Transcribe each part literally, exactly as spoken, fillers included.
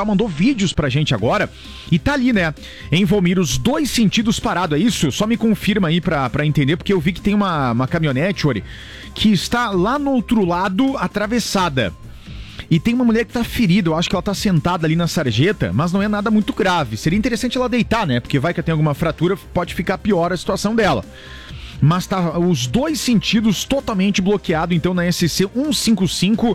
local, mandou vídeos pra gente agora. E tá ali, né? Em Valmir, os dois sentidos parados, é isso? Só me confirma aí pra, pra entender, porque eu vi que tem uma, uma caminhonete, Ori, que está lá no outro lado, atravessada. E tem uma mulher que tá ferida, eu acho que ela tá sentada ali na sarjeta, mas não é nada muito grave. Seria interessante ela deitar, né? Porque vai que tem alguma fratura, pode ficar pior a situação dela. Mas tá os dois sentidos totalmente bloqueados, então, na S C cento e cinquenta e cinco, uh,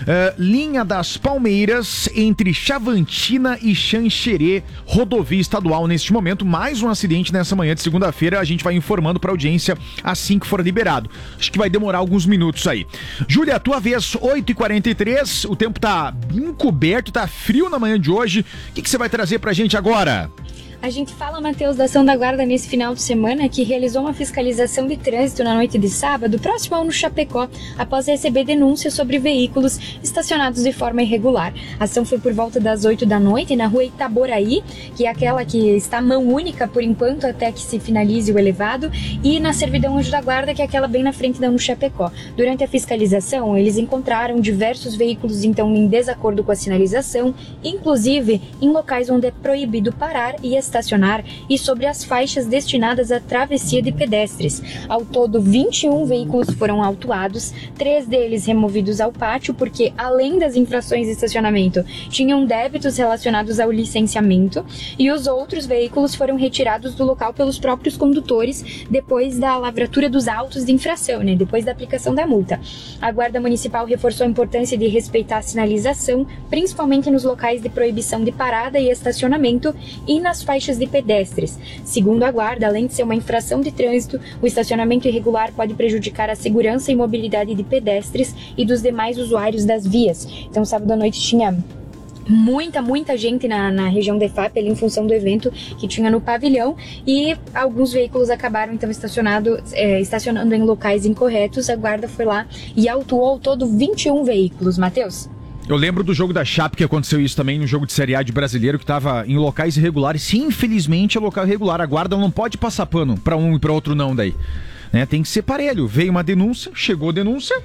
linha das Palmeiras, entre Chavantina e Xanxerê, rodovia estadual neste momento. Mais um acidente nessa manhã de segunda-feira, a gente vai informando pra audiência assim que for liberado. Acho que vai demorar alguns minutos aí. Júlia, tua vez, oito e quarenta e três, o tempo tá encoberto, tá frio na manhã de hoje. O que, que você vai trazer pra gente agora? A gente fala, Matheus, da ação da Guarda nesse final de semana, que realizou uma fiscalização de trânsito na noite de sábado, próximo ao no Chapecó, após receber denúncias sobre veículos estacionados de forma irregular. A ação foi por volta das oito da noite na rua Itaboraí, que é aquela que está mão única por enquanto, até que se finalize o elevado, e na Servidão Anjo da Guarda, que é aquela bem na frente da no Chapecó. Durante a fiscalização, eles encontraram diversos veículos, então, em desacordo com a sinalização, inclusive em locais onde é proibido parar e estacionar e sobre as faixas destinadas à travessia de pedestres. Ao todo, vinte e um veículos foram autuados, três deles removidos ao pátio, porque, além das infrações de estacionamento, tinham débitos relacionados ao licenciamento, e os outros veículos foram retirados do local pelos próprios condutores depois da lavratura dos autos de infração, né, depois da aplicação da multa. A Guarda Municipal reforçou a importância de respeitar a sinalização, principalmente nos locais de proibição de parada e estacionamento e nas faixas de pedestres. Segundo a Guarda, além de ser uma infração de trânsito, o estacionamento irregular pode prejudicar a segurança e mobilidade de pedestres e dos demais usuários das vias. Então, sábado à noite tinha muita, muita gente na, na região da E F A P, ali, em função do evento que tinha no pavilhão, e alguns veículos acabaram, então, estacionado, é, estacionando em locais incorretos. A Guarda foi lá e autuou ao todo vinte e um veículos. Matheus? Eu lembro do jogo da Chape, que aconteceu isso também no jogo de Série A de brasileiro, que estava em locais irregulares. Sim, infelizmente é local irregular. A Guarda não pode passar pano para um e para outro não daí. Né? Tem que ser parelho. Veio uma denúncia, chegou a denúncia,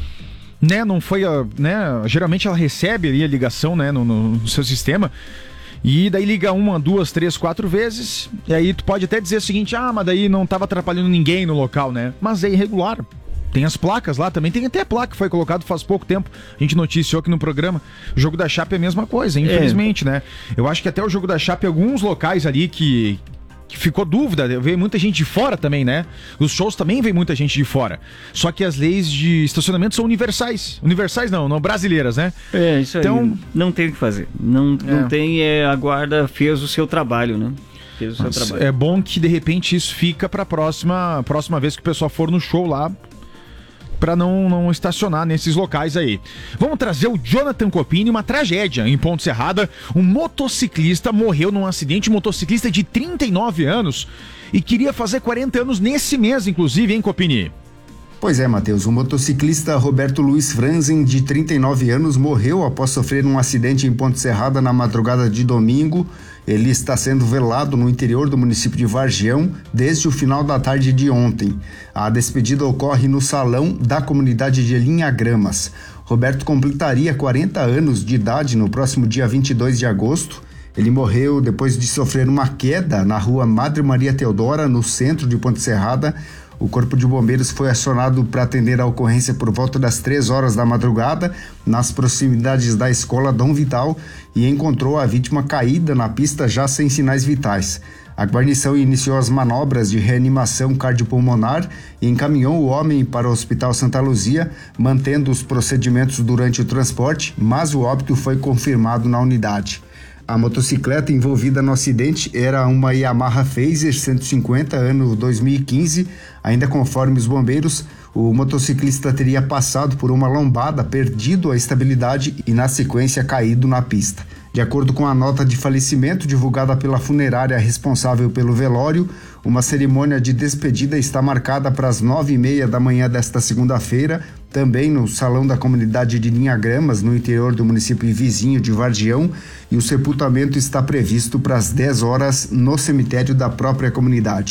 né? Não foi a, né? Geralmente ela recebe ali a ligação, né? no, no, no seu sistema. E daí liga uma, duas, três, quatro vezes. E aí tu pode até dizer o seguinte: ah, mas daí não estava atrapalhando ninguém no local, né? Mas é irregular. Tem as placas lá também, tem até a placa que foi colocada faz pouco tempo. A gente noticiou aqui no programa. O jogo da Chape é a mesma coisa, infelizmente, é. né? Eu acho que até o jogo da Chape, alguns locais ali que, que ficou dúvida, veio muita gente de fora também, né? Os shows também veio muita gente de fora. Só que as leis de estacionamento são universais. Universais não, não brasileiras, né? É, isso aí. Então, não tem o que fazer. Não, é. não tem, é, a Guarda fez o seu trabalho, né? Fez o seu Mas trabalho. É bom que de repente isso fica pra próxima, próxima vez que o pessoal for no show lá, para não, não estacionar nesses locais aí. Vamos trazer o Jonathan Copini, uma tragédia em Ponte Serrada. Um motociclista morreu num acidente, um motociclista de trinta e nove anos, e queria fazer quarenta anos nesse mês, inclusive, hein, Copini? Pois é, Matheus, o motociclista Roberto Luiz Franzen, de trinta e nove anos, morreu após sofrer um acidente em Ponte Serrada na madrugada de domingo. Ele está sendo velado no interior do município de Vargião desde o final da tarde de ontem. A despedida ocorre no salão da comunidade de Linha Gramas. Roberto completaria quarenta anos de idade no próximo dia vinte e dois de agosto. Ele morreu depois de sofrer uma queda na rua Madre Maria Teodora, no centro de Ponte Serrada. O Corpo de Bombeiros foi acionado para atender a ocorrência por volta das três horas da madrugada, nas proximidades da escola Dom Vital, e encontrou a vítima caída na pista já sem sinais vitais. A guarnição iniciou as manobras de reanimação cardiopulmonar e encaminhou o homem para o Hospital Santa Luzia, mantendo os procedimentos durante o transporte, mas o óbito foi confirmado na unidade. A motocicleta envolvida no acidente era uma Yamaha Phaser cento e cinquenta, ano dois mil e quinze. Ainda conforme os bombeiros, o motociclista teria passado por uma lombada, perdido a estabilidade e, na sequência, caído na pista. De acordo com a nota de falecimento divulgada pela funerária responsável pelo velório, uma cerimônia de despedida está marcada para as nove e meia da manhã desta segunda-feira, também no salão da comunidade de Linha Gramas, no interior do município vizinho de Vargião, e o sepultamento está previsto para as dez horas no cemitério da própria comunidade.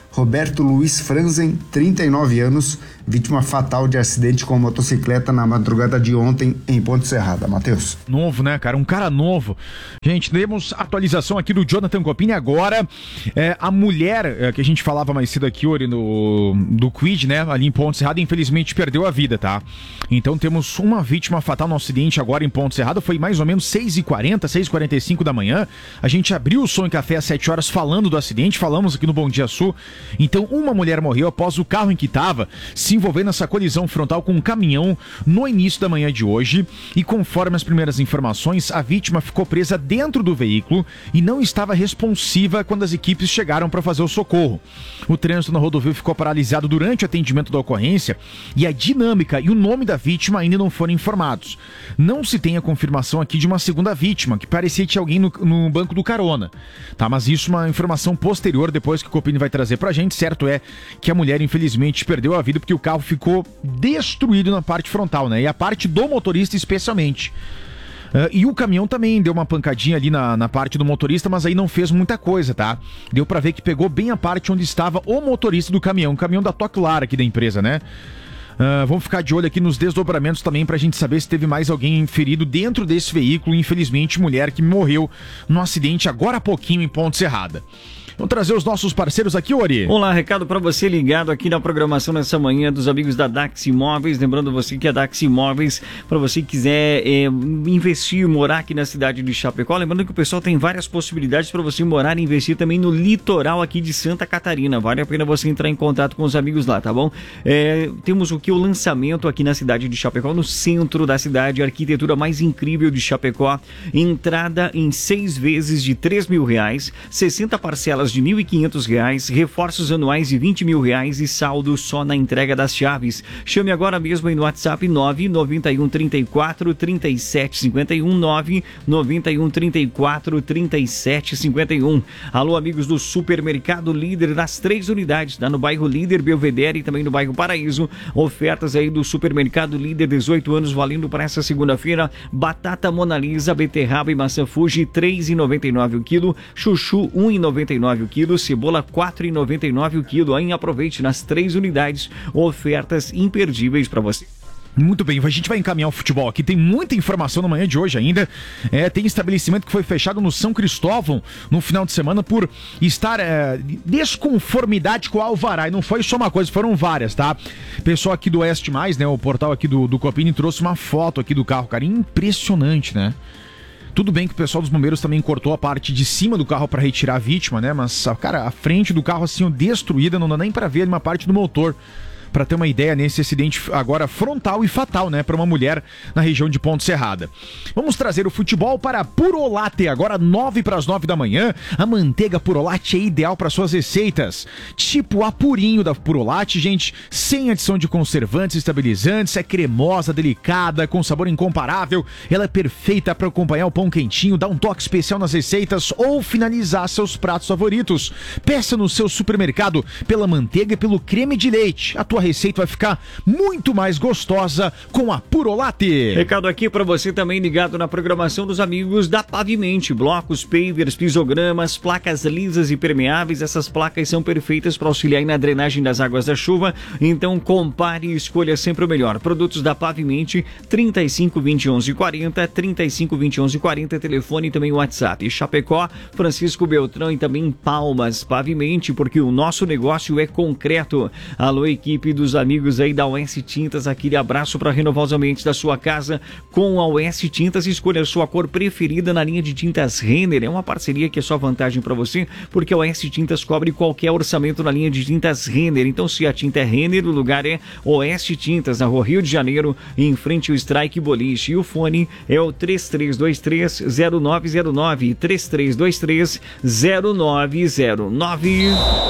Roberto Luiz Franzen, trinta e nove anos, vítima fatal de acidente com motocicleta na madrugada de ontem em Ponte Serrada. Matheus. Novo, né, cara? Um cara novo. Gente, temos atualização aqui do Jonathan Copini agora. É, a mulher é, que a gente falava mais cedo aqui, Ori, no, do Quid, né, ali em Ponte Serrada, infelizmente perdeu a vida, tá? Então temos uma vítima fatal no acidente agora em Ponte Serrada. Foi mais ou menos seis e quarenta, seis e quarenta e cinco da manhã. A gente abriu o Som e Café às sete horas falando do acidente, falamos aqui no Bom Dia Sul. Então, uma mulher morreu após o carro em que estava se envolver nessa colisão frontal com um caminhão no início da manhã de hoje. E conforme as primeiras informações, a vítima ficou presa dentro do veículo e não estava responsiva quando as equipes chegaram para fazer o socorro. O trânsito na rodovia ficou paralisado durante o atendimento da ocorrência e a dinâmica e o nome da vítima ainda não foram informados. Não se tem a confirmação aqui de uma segunda vítima, que parecia que tinha alguém no, no banco do carona. Tá, mas isso é uma informação posterior, depois que o Copini vai trazer pra gente. Certo é que a mulher infelizmente perdeu a vida porque o carro ficou destruído na parte frontal, né? E a parte do motorista especialmente. Uh, e o caminhão também deu uma pancadinha ali na, na parte do motorista, mas aí não fez muita coisa, tá? Deu pra ver que pegou bem a parte onde estava o motorista do caminhão, o caminhão da Toque Lar aqui da empresa, né? Uh, vamos ficar de olho aqui nos desdobramentos também pra gente saber se teve mais alguém ferido dentro desse veículo. Infelizmente, mulher que morreu no acidente agora há pouquinho em Ponte Serrada. Vamos trazer os nossos parceiros aqui, Ori. Olá, recado para você ligado aqui na programação nessa manhã dos amigos da Dax Imóveis. Lembrando você que a Dax Imóveis, para você que quiser é, investir, morar aqui na cidade de Chapecó, lembrando que o pessoal tem várias possibilidades para você morar e investir também no litoral aqui de Santa Catarina. Vale a pena você entrar em contato com os amigos lá, tá bom? É, temos o que? O lançamento aqui na cidade de Chapecó, no centro da cidade, a arquitetura mais incrível de Chapecó. Entrada em seis vezes de três mil reais, sessenta parcelas de mil e quinhentos reais, reforços anuais de vinte mil reais e saldo só na entrega das chaves. Chame agora mesmo aí no WhatsApp nove nove um, trinta e quatro, trinta e sete cinquenta e um, nove nove um, trinta e quatro, trinta e sete cinquenta e um. Alô, amigos do Supermercado Líder, nas três unidades, lá no bairro Líder, Belvedere e também no bairro Paraíso. Ofertas aí do Supermercado Líder, dezoito anos, valendo para essa segunda-feira. Batata Mona Lisa, beterraba e maçã Fuji, três reais e noventa e nove o quilo. Chuchu, um real e noventa e nove o quilo, cebola quatro reais e noventa e nove o quilo. Aí aproveite nas três unidades, ofertas imperdíveis para você. Muito bem, a gente vai encaminhar o futebol aqui, tem muita informação na manhã de hoje ainda. É, tem estabelecimento que foi fechado no São Cristóvão no final de semana por estar é, desconformidade com o alvará, e não foi só uma coisa, foram várias, tá? Pessoal aqui do Oeste Mais, né, o portal aqui do, do Copini trouxe uma foto aqui do carro, cara, impressionante, né? Tudo bem que o pessoal dos bombeiros também cortou a parte de cima do carro para retirar a vítima, né? Mas, cara, a frente do carro assim, destruída, não dá nem para ver uma parte do motor. Para ter uma ideia, nesse acidente agora frontal e fatal, né, para uma mulher na região de Ponte Serrada. Vamos trazer o futebol para Purolate, agora nove para as nove da manhã. A manteiga Purolate é ideal para suas receitas, tipo a purinho da Purolate, gente, sem adição de conservantes, estabilizantes, é cremosa, delicada, com sabor incomparável. Ela é perfeita para acompanhar o pão quentinho, dar um toque especial nas receitas ou finalizar seus pratos favoritos. Peça no seu supermercado pela manteiga e pelo creme de leite. A tua receita vai ficar muito mais gostosa com a Purolate. Recado aqui para você também ligado na programação dos amigos da Pavimente. Blocos, pavers, pisogramas, placas lisas e permeáveis. Essas placas são perfeitas para auxiliar na drenagem das águas da chuva. Então compare e escolha sempre o melhor. Produtos da Pavimente, trinta e cinco, vinte, onze, quarenta, trinta e cinco, vinte, onze, quarenta, telefone e também WhatsApp. Chapecó, Francisco Beltrão e também Palmas. Pavimente, porque o nosso negócio é concreto. Alô, equipe dos amigos aí da O S Tintas, aquele abraço para renovar os ambientes da sua casa com a O S Tintas. Escolha a sua cor preferida na linha de tintas Renner. É uma parceria que é só vantagem para você, porque a O S Tintas cobre qualquer orçamento na linha de tintas Renner. Então, se a tinta é Renner, o lugar é O S Tintas, na Rua Rio de Janeiro, em frente ao Strike Boliche. E o fone é o três três dois três, zero nove zero nove, três três dois três, zero nove zero nove.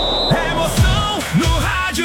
Emoção no rádio.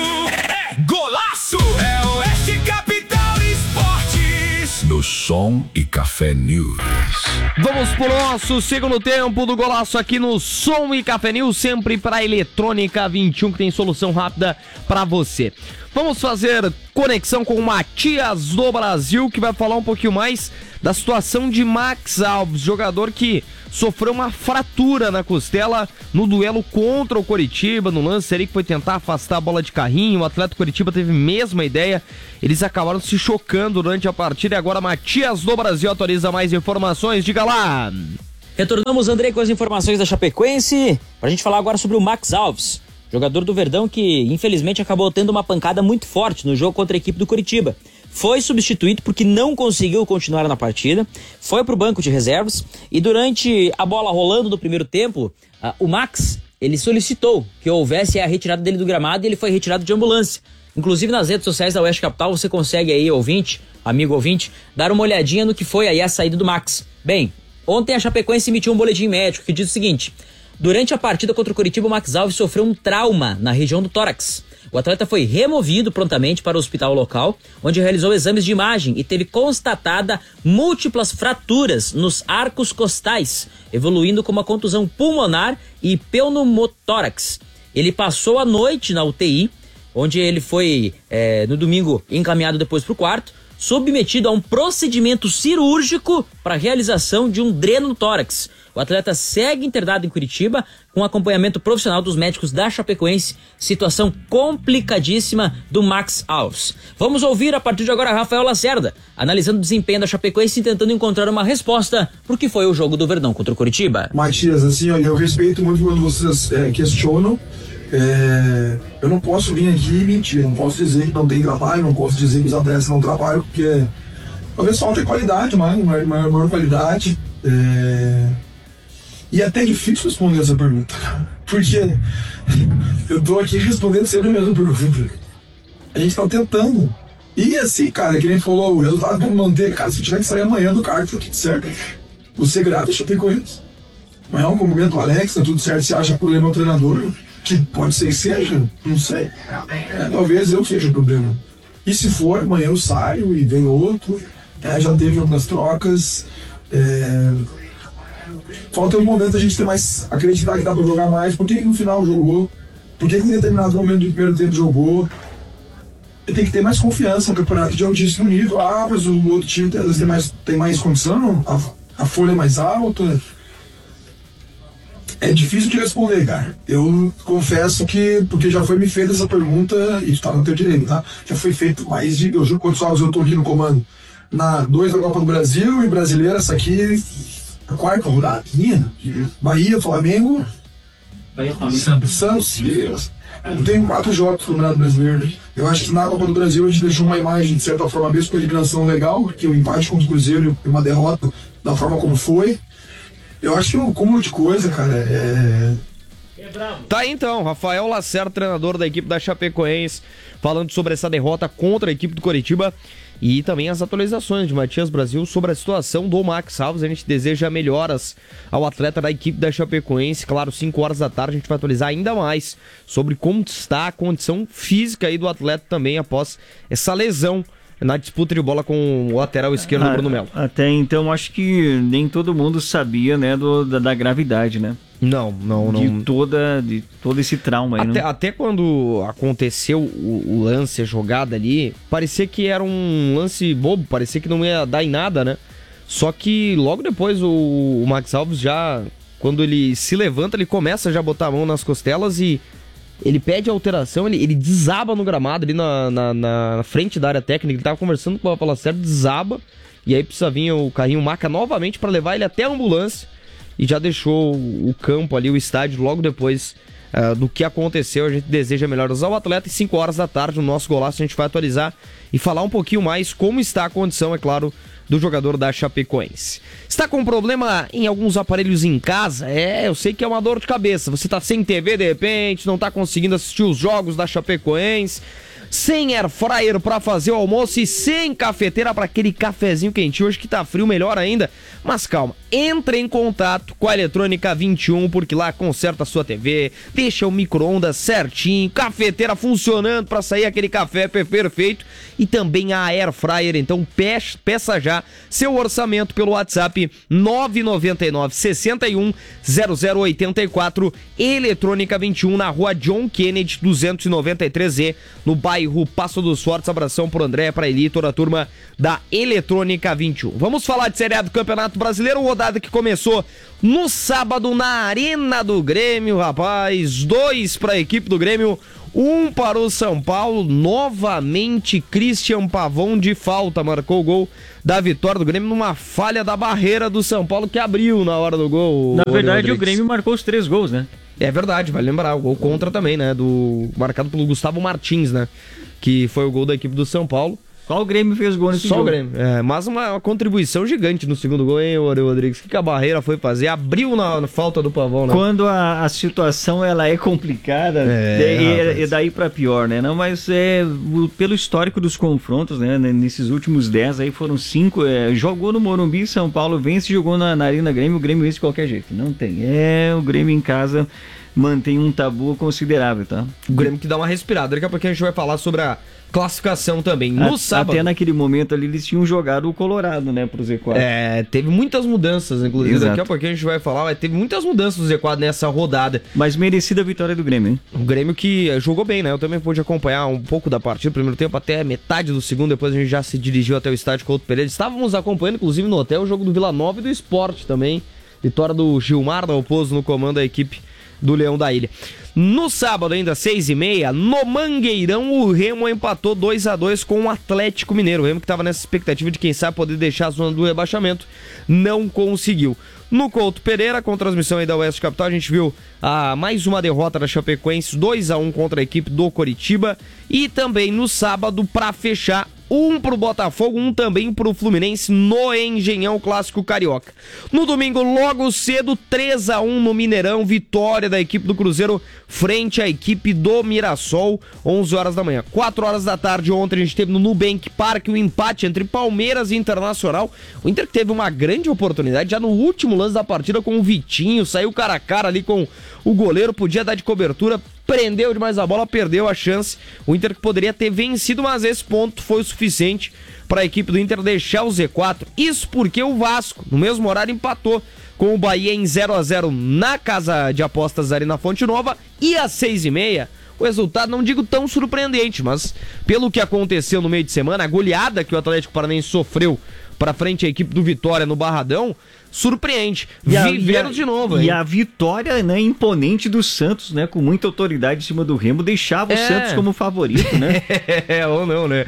Golaço! É Oeste Capital Esportes. No Som e Café News. Vamos pro nosso segundo tempo do Golaço aqui no Som e Café News, sempre para Eletrônica vinte e um, que tem solução rápida para você. Vamos fazer conexão com o Matias do Brasil, que vai falar um pouquinho mais da situação de Max Alves, jogador que sofreu uma fratura na costela no duelo contra o Coritiba, no lance ali que foi tentar afastar a bola de carrinho. O atleta do Coritiba teve a mesma ideia, eles acabaram se chocando durante a partida e agora Matias do Brasil atualiza mais informações. Diga lá! Retornamos, André, com as informações da Chapecoense, pra gente falar agora sobre o Max Alves, jogador do Verdão que infelizmente acabou tendo uma pancada muito forte no jogo contra a equipe do Coritiba. Foi substituído porque não conseguiu continuar na partida, foi pro banco de reservas e durante a bola rolando no primeiro tempo, uh, o Max, ele solicitou que houvesse a retirada dele do gramado e ele foi retirado de ambulância. Inclusive nas redes sociais da Oeste Capital você consegue aí, ouvinte, amigo ouvinte, dar uma olhadinha no que foi aí a saída do Max. Bem, ontem a Chapecoense emitiu um boletim médico que diz o seguinte: durante a partida contra o Coritiba, o Max Alves sofreu um trauma na região do tórax. O atleta foi removido prontamente para o hospital local, onde realizou exames de imagem e teve constatada múltiplas fraturas nos arcos costais, evoluindo com uma contusão pulmonar e pneumotórax. Ele passou a noite na U T I, onde ele foi, é, no domingo, encaminhado depois para o quarto, submetido a um procedimento cirúrgico para a realização de um dreno no tórax. O atleta segue internado em Curitiba com acompanhamento profissional dos médicos da Chapecoense. Situação complicadíssima do Max Alves. Vamos ouvir a partir de agora Rafael Lacerda, analisando o desempenho da Chapecoense e tentando encontrar uma resposta pro que foi o jogo do Verdão contra o Curitiba. Matias, assim, olha, eu respeito muito quando vocês é, questionam. É, eu não posso vir aqui e mentir, não posso dizer que não tem trabalho, não posso dizer que os atletas não trabalham, porque talvez falta qualidade, maior, maior, maior qualidade. É... E é até difícil responder essa pergunta, porque eu tô aqui respondendo sempre a mesma pergunta. A gente tá tentando. E assim, cara, que nem falou, o resultado vamos manter. Cara, se tiver que sair amanhã do kart, tá tudo certo. Você grata, deixa eu ter com eles. Amanhã é um momento, o Alex, tá tudo certo. Você acha que o problema é o treinador? Que pode ser que seja, não sei. É, talvez eu seja o problema. E se for, amanhã eu saio e vem outro. É, já teve algumas trocas. É... Falta um momento a gente ter mais, acreditar que dá pra jogar mais. Por que, que no final jogou? Por que, que em determinado momento do primeiro tempo jogou? Tem que ter mais confiança no campeonato de altíssimo nível. Ah, mas o outro time às vezes tem mais, tem mais condição, a, a folha é mais alta. É difícil de responder, cara. Eu confesso que, porque já foi me feita essa pergunta, e está no teu direito, tá? Já foi feito mais de, eu juro quantos anos eu tô aqui no comando. Na dois da Copa do Brasil e brasileira, essa aqui, a quarta rodada, menina. Bahia, Flamengo, Bahia, Flamengo, Santos. Eu tenho quatro jogos no Campeonato Brasileiro. Eu acho que na Copa do Brasil a gente deixou uma imagem, de certa forma, mesmo com a eliminação legal, que o empate contra o Cruzeiro e uma derrota da forma como foi. Eu acho que é um cúmulo de coisa, cara. É... Tá aí então, Rafael Lacerda, treinador da equipe da Chapecoense, falando sobre essa derrota contra a equipe do Coritiba e também as atualizações de Matias Brasil sobre a situação do Max Alves. A gente deseja melhoras ao atleta da equipe da Chapecoense. Claro, cinco horas da tarde a gente vai atualizar ainda mais sobre como está a condição física aí do atleta também após essa lesão na disputa de bola com o lateral esquerdo ah, do Bruno Melo. Até então, acho que nem todo mundo sabia, né, do, da, da gravidade, né? Não, não, não. De, toda, de todo esse trauma aí. Até, não... até quando aconteceu o, o lance, a jogada ali, parecia que era um lance bobo, parecia que não ia dar em nada, né? Só que logo depois o, o Max Alves já, quando ele se levanta, ele começa já a botar a mão nas costelas e ele pede alteração, ele, ele desaba no gramado ali na, na, na frente da área técnica. Ele tava conversando com a Paula Cerda, desaba, e aí precisa vir o carrinho Maca novamente para levar ele até a ambulância, e já deixou o campo ali, o estádio, logo depois uh, do que aconteceu. A gente deseja melhoras ao atleta, e cinco horas da tarde no nosso Golaço a gente vai atualizar e falar um pouquinho mais como está a condição, é claro, do jogador da Chapecoense. Está com problema em alguns aparelhos em casa? É, eu sei que é uma dor de cabeça. Você está sem T V de repente, não está conseguindo assistir os jogos da Chapecoense, sem air fryer para fazer o almoço e sem cafeteira para aquele cafezinho quentinho. Hoje que tá frio, melhor ainda. Mas calma, entre em contato com a Eletrônica vinte e um, porque lá conserta a sua T V, deixa o micro-ondas certinho, cafeteira funcionando para sair aquele café perfeito, e também a air fryer. Então peça já seu orçamento pelo WhatsApp nove nove nove, seis um, zero zero oito quatro. Eletrônica vinte e um, na rua John Kennedy duzentos e noventa e três E, no bairro bairro Passo dos Fortes. Abração pro André, pra Eli, toda a turma da Eletrônica vinte e um. Vamos falar de Série A do Campeonato Brasileiro, rodada que começou no sábado na Arena do Grêmio, rapaz. Dois pra equipe do Grêmio, um para o São Paulo. Novamente, Christian Pavão de falta marcou o gol da vitória do Grêmio numa falha da barreira do São Paulo que abriu na hora do gol. Na verdade, o Grêmio marcou os três gols, né? É verdade, vale lembrar, o gol contra também, né, do marcado pelo Gustavo Martins, né, que foi o gol da equipe do São Paulo. Só o Grêmio fez gol nesse Só jogo. o Grêmio, é, mas uma, uma contribuição gigante no segundo gol, hein, Rodrigues? O que, que a barreira foi fazer? Abriu na, na falta do Pavão, né? Quando a, a situação ela é complicada, é, é, é daí pra pior, né? Não, mas é, o, pelo histórico dos confrontos, né? Nesses últimos dez aí foram cinco. É, jogou no Morumbi, São Paulo vence, jogou na, na Arena Grêmio, o Grêmio vence de qualquer jeito. Não tem. É, o Grêmio em casa mantém um tabu considerável, tá? O Grêmio que dá uma respirada. Daqui a pouquinho a gente vai falar sobre a classificação também. No a, sábado. Até naquele momento ali eles tinham jogado o Colorado, né, pro Z quatro. É, teve muitas mudanças, inclusive. Exato. Daqui a pouquinho a gente vai falar, mas teve muitas mudanças no Z quatro nessa rodada. Mas merecida a vitória do Grêmio, hein? O Grêmio que jogou bem, né? Eu também pude acompanhar um pouco da partida, primeiro tempo até metade do segundo, depois a gente já se dirigiu até o estádio Couto Pereira. Estávamos acompanhando, inclusive, no hotel, o jogo do Vila Nova e do Sport também. Vitória do Gilmar da Oposo no comando da equipe do Leão da Ilha. No sábado, ainda seis e meia, no Mangueirão, o Remo empatou dois a dois com o Atlético Mineiro. O Remo que estava nessa expectativa de, quem sabe, poder deixar a zona do rebaixamento, não conseguiu. No Couto Pereira, com transmissão aí da Oeste Capital, a gente viu ah, mais uma derrota da Chapecoense, dois a um contra a equipe do Coritiba. E também no sábado, para fechar, um pro Botafogo, um também pro Fluminense no Engenhão Clássico Carioca. No domingo, logo cedo, três a um no Mineirão, vitória da equipe do Cruzeiro frente à equipe do Mirassol, onze horas da manhã. quatro horas da tarde ontem a gente teve no Nubank Park um empate entre Palmeiras e Internacional. O Inter teve uma grande oportunidade já no último lance da partida com o Vitinho, saiu cara a cara ali com o goleiro, podia dar de cobertura, prendeu demais a bola, perdeu a chance. O Inter que poderia ter vencido, mas esse ponto foi o suficiente para a equipe do Inter deixar o Z quatro. Isso porque o Vasco, no mesmo horário, empatou com o Bahia em zero a zero na casa de apostas ali na Fonte Nova. E às seis e meia, o resultado não digo tão surpreendente, mas pelo que aconteceu no meio de semana, a goleada que o Atlético Paranaense sofreu para frente à equipe do Vitória no Barradão, surpreende. Viveram de novo, hein? E a vitória, né, imponente do Santos, né, com muita autoridade em cima do Remo, deixava o É. Santos como favorito, né? É, ou não, né?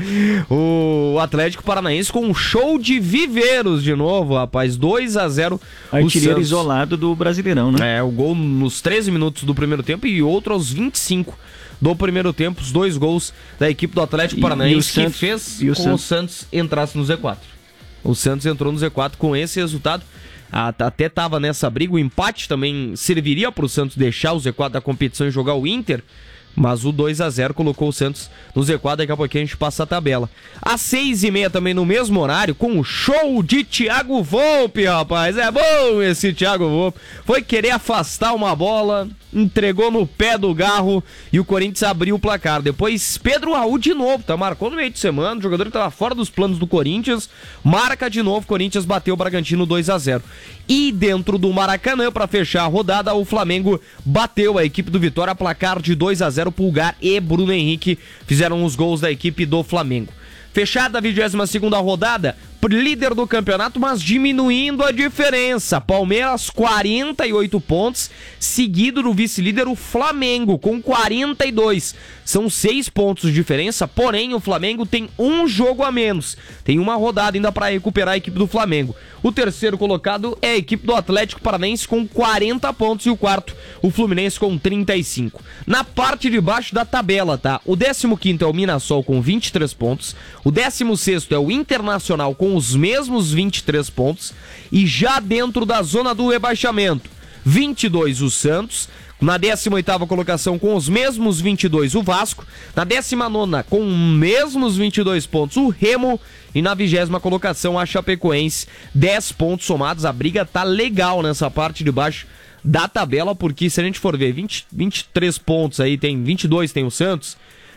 O Atlético Paranaense com um show de viveiros de novo, rapaz. dois a zero. o Artilheiro Santos. isolado do Brasileirão, né? É, o gol nos treze minutos do primeiro tempo e outro aos vinte e cinco do primeiro tempo. Os dois gols da equipe do Atlético E- Paranaense e o Santos- que fez e o com Santos- o Santos entrasse no Z quatro. O Santos entrou no Z quatro com esse resultado. A- Até estava nessa briga. O empate também serviria para o Santos deixar o Z quatro da competição e jogar o Inter. Mas o dois a zero colocou o Santos no Z quatro. Daqui a pouquinho a gente passa a tabela. Às seis e meia também no mesmo horário, com o show de Thiago Volpe, rapaz. É bom esse Thiago Volpe. Foi querer afastar uma bola, entregou no pé do Garro e o Corinthians abriu o placar. Depois Pedro Raul de novo, tá? Marcou no meio de semana, o jogador que estava fora dos planos do Corinthians, marca de novo, Corinthians bateu o Bragantino dois a zero. E dentro do Maracanã, para fechar a rodada, o Flamengo bateu a equipe do Vitória, placar de dois a zero, Pulgar e Bruno Henrique fizeram os gols da equipe do Flamengo. Fechada a vigésima segunda rodada, líder do campeonato, mas diminuindo a diferença. Palmeiras, quarenta e oito pontos, seguido do vice-líder, o Flamengo, com quarenta e dois. São seis pontos de diferença, porém o Flamengo tem um jogo a menos. Tem uma rodada ainda para recuperar a equipe do Flamengo. O terceiro colocado é a equipe do Atlético Paranaense com quarenta pontos e o quarto, o Fluminense, com trinta e cinco. Na parte de baixo da tabela, tá? O décimo quinto é o Mirassol com vinte e três pontos, o décimo sexto é o Internacional com os mesmos vinte e três pontos e já dentro da zona do rebaixamento, vinte e dois o Santos, na décima oitava colocação com os mesmos vinte e dois o Vasco, na décima nona com os mesmos vinte e dois pontos o Remo e na vigésima colocação a Chapecoense, dez pontos somados. A briga tá legal nessa parte de baixo da tabela, porque se a gente for ver vinte, vinte e três pontos aí, tem vinte e dois tem o Santos,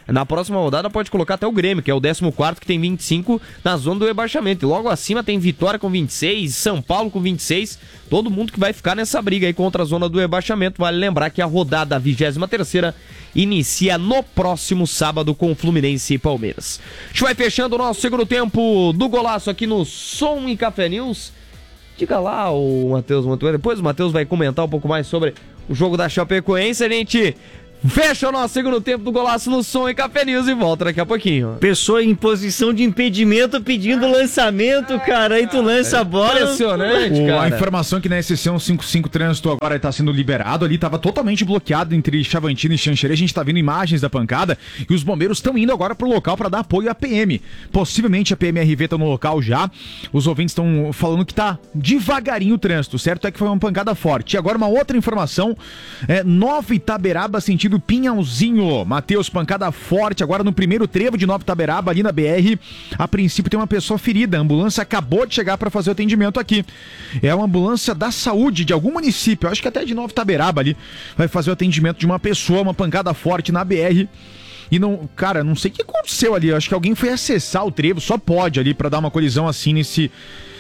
Na próxima rodada pode colocar até o Grêmio, que é o décimo quarto, que tem vinte e cinco na zona do rebaixamento. E logo acima tem Vitória com vinte e seis, São Paulo com vinte e seis. Todo mundo que vai ficar nessa briga aí contra a zona do rebaixamento. Vale lembrar que a rodada vigésima terceira inicia no próximo sábado com Fluminense e Palmeiras. A gente vai fechando o nosso segundo tempo do Golaço aqui no Som e Café News. Diga lá, o Matheus Montoya. Depois o Matheus vai comentar um pouco mais sobre o jogo da Chapecoense. A gente fecha o nosso segundo tempo do Golaço no Som e Café News e volta daqui a pouquinho. Pessoa em posição de impedimento pedindo lançamento, cara. Aí tu lança a bola. Impressionante, cara. A informação que na S C cento e cinquenta e cinco trânsito agora está sendo liberado. Ali estava totalmente bloqueado entre Chavantina e Xanxerê. A gente está vendo imagens da pancada e os bombeiros estão indo agora pro local para dar apoio à P M. Possivelmente a P M R V está no local já. Os ouvintes estão falando que tá devagarinho o trânsito. Certo é que foi uma pancada forte. E agora uma outra informação. É, Nova Itaberaba, sentido do Pinhalzinho. Matheus, pancada forte agora no primeiro trevo de Nova Itaberaba, ali na B R. A princípio tem uma pessoa ferida. A ambulância acabou de chegar para fazer o atendimento aqui. É uma ambulância da saúde de algum município, acho que até de Nova Itaberaba ali. Vai fazer o atendimento de uma pessoa, uma pancada forte na B R. E não, cara, não sei o que aconteceu ali. Acho que alguém foi acessar o trevo, só pode ali para dar uma colisão assim nesse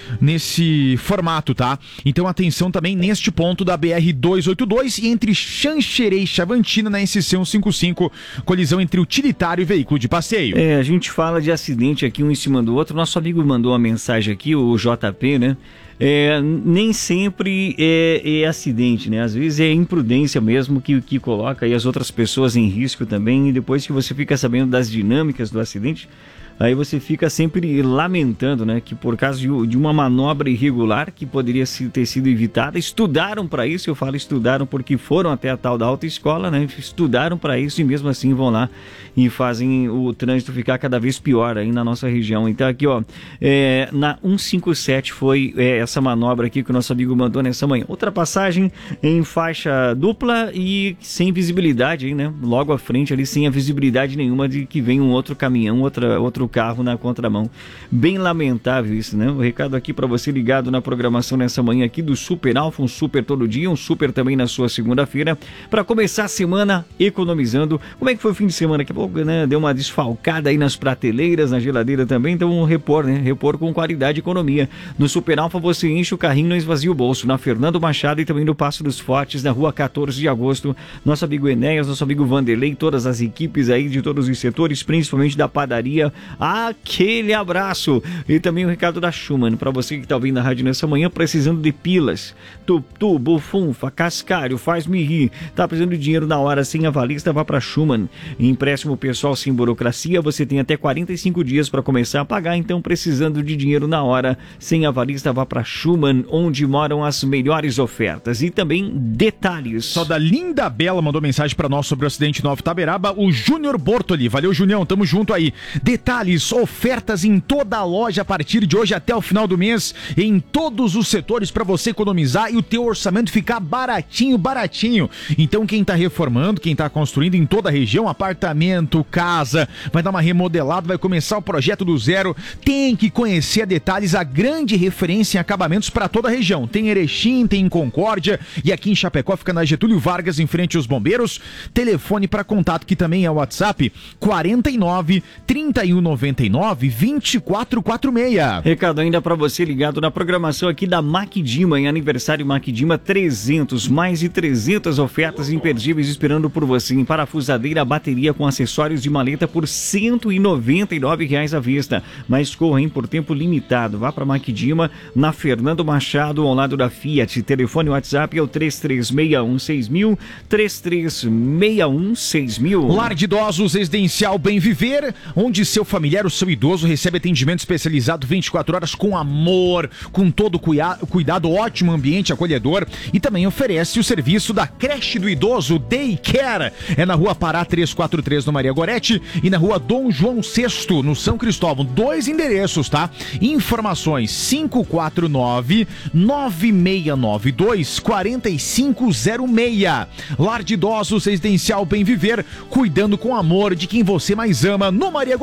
nesse formato, tá? Então atenção também neste ponto da B R duzentos e oitenta e dois e entre Xanxerê e Chavantina na S C cento e cinquenta e cinco, colisão entre utilitário e veículo de passeio. É, a gente fala de acidente aqui um em cima do outro. Nosso amigo mandou uma mensagem aqui, o J P, né? É, nem sempre é, é acidente, né? Às vezes é imprudência mesmo que, que coloca aí as outras pessoas em risco também. E depois que você fica sabendo das dinâmicas do acidente, aí você fica sempre lamentando, né, que por causa de, de uma manobra irregular que poderia ter sido evitada, estudaram para isso. Eu falo estudaram porque foram até a tal da autoescola, né, estudaram para isso e mesmo assim vão lá e fazem o trânsito ficar cada vez pior aí na nossa região. Então aqui, ó, é, na cento e cinquenta e sete foi é, essa manobra aqui que o nosso amigo mandou nessa manhã. Ultrapassagem em faixa dupla e sem visibilidade aí, né, logo à frente ali, sem a visibilidade nenhuma de que vem um outro caminhão, outra, outro carro na contramão. Bem lamentável isso, né? O recado aqui para você ligado na programação nessa manhã aqui do Super Alfa, um super todo dia, um super também na sua segunda-feira, para começar a semana economizando. Como é que foi o fim de semana? Daqui a pouco, né? Deu uma desfalcada aí nas prateleiras, na geladeira também, então um repor, né? Repor com qualidade e economia. No Super Alfa você enche o carrinho e não esvazia o bolso. Na Fernando Machado e também no Passo dos Fortes, na rua quatorze de agosto, nosso amigo Enéas, nosso amigo Vanderlei, todas as equipes aí de todos os setores, principalmente da padaria. Aquele abraço. E também o recado da Schumann, para você que está ouvindo a rádio nessa manhã, precisando de pilas, tutu, bufunfa, cascário, faz-me rir, tá precisando de dinheiro na hora, sem avalista, vá para Schumann. Empréstimo pessoal sem burocracia, você tem até quarenta e cinco dias para começar a pagar, então precisando de dinheiro na hora, sem avalista, vá para Schumann, onde moram as melhores ofertas. E também detalhes. Só da Linda Bela mandou mensagem para nós sobre o acidente Nova Itaberaba, o Júnior Bortoli. Valeu, Junião, tamo junto aí. Detalhes, ofertas em toda a loja a partir de hoje até o final do mês, em todos os setores para você economizar e o teu orçamento ficar baratinho, baratinho. Então quem tá reformando, quem tá construindo em toda a região, apartamento, casa, vai dar uma remodelada, vai começar o projeto do zero, tem que conhecer a Detalhes, a grande referência em acabamentos para toda a região. Tem Erechim, tem em Concórdia e aqui em Chapecó fica na Getúlio Vargas, em frente aos bombeiros. Telefone para contato que também é o WhatsApp, quarenta e nove, trinta e um, noventa e nove, vinte e quatro quarenta e seis. Recado ainda para você ligado na programação aqui da Macdima, em aniversário Macdima trezentos, mais de trezentas ofertas imperdíveis esperando por você. Em parafusadeira, bateria com acessórios de maleta por cento e noventa e nove reais à vista, mas correm por tempo limitado. Vá para Macdima, na Fernando Machado, ao lado da Fiat. Telefone WhatsApp é o três três seis um seis mil, três três seis um seis mil. Lar de Idosos Residencial Bem Viver, onde seu familiar, o seu idoso, recebe atendimento especializado vinte e quatro horas com amor, com todo cuia- cuidado, ótimo ambiente acolhedor, e também oferece o serviço da creche do idoso Day Care. É na rua Pará trezentos e quarenta e três no Maria Goretti e na rua Dom João sexto no São Cristóvão. Dois endereços, tá? Informações cinco quatro nove, nove seis nove dois, quatro cinco zero seis. Lar de Idosos Residencial Bem Viver, cuidando com amor de quem você mais ama, no Maria Goretti, no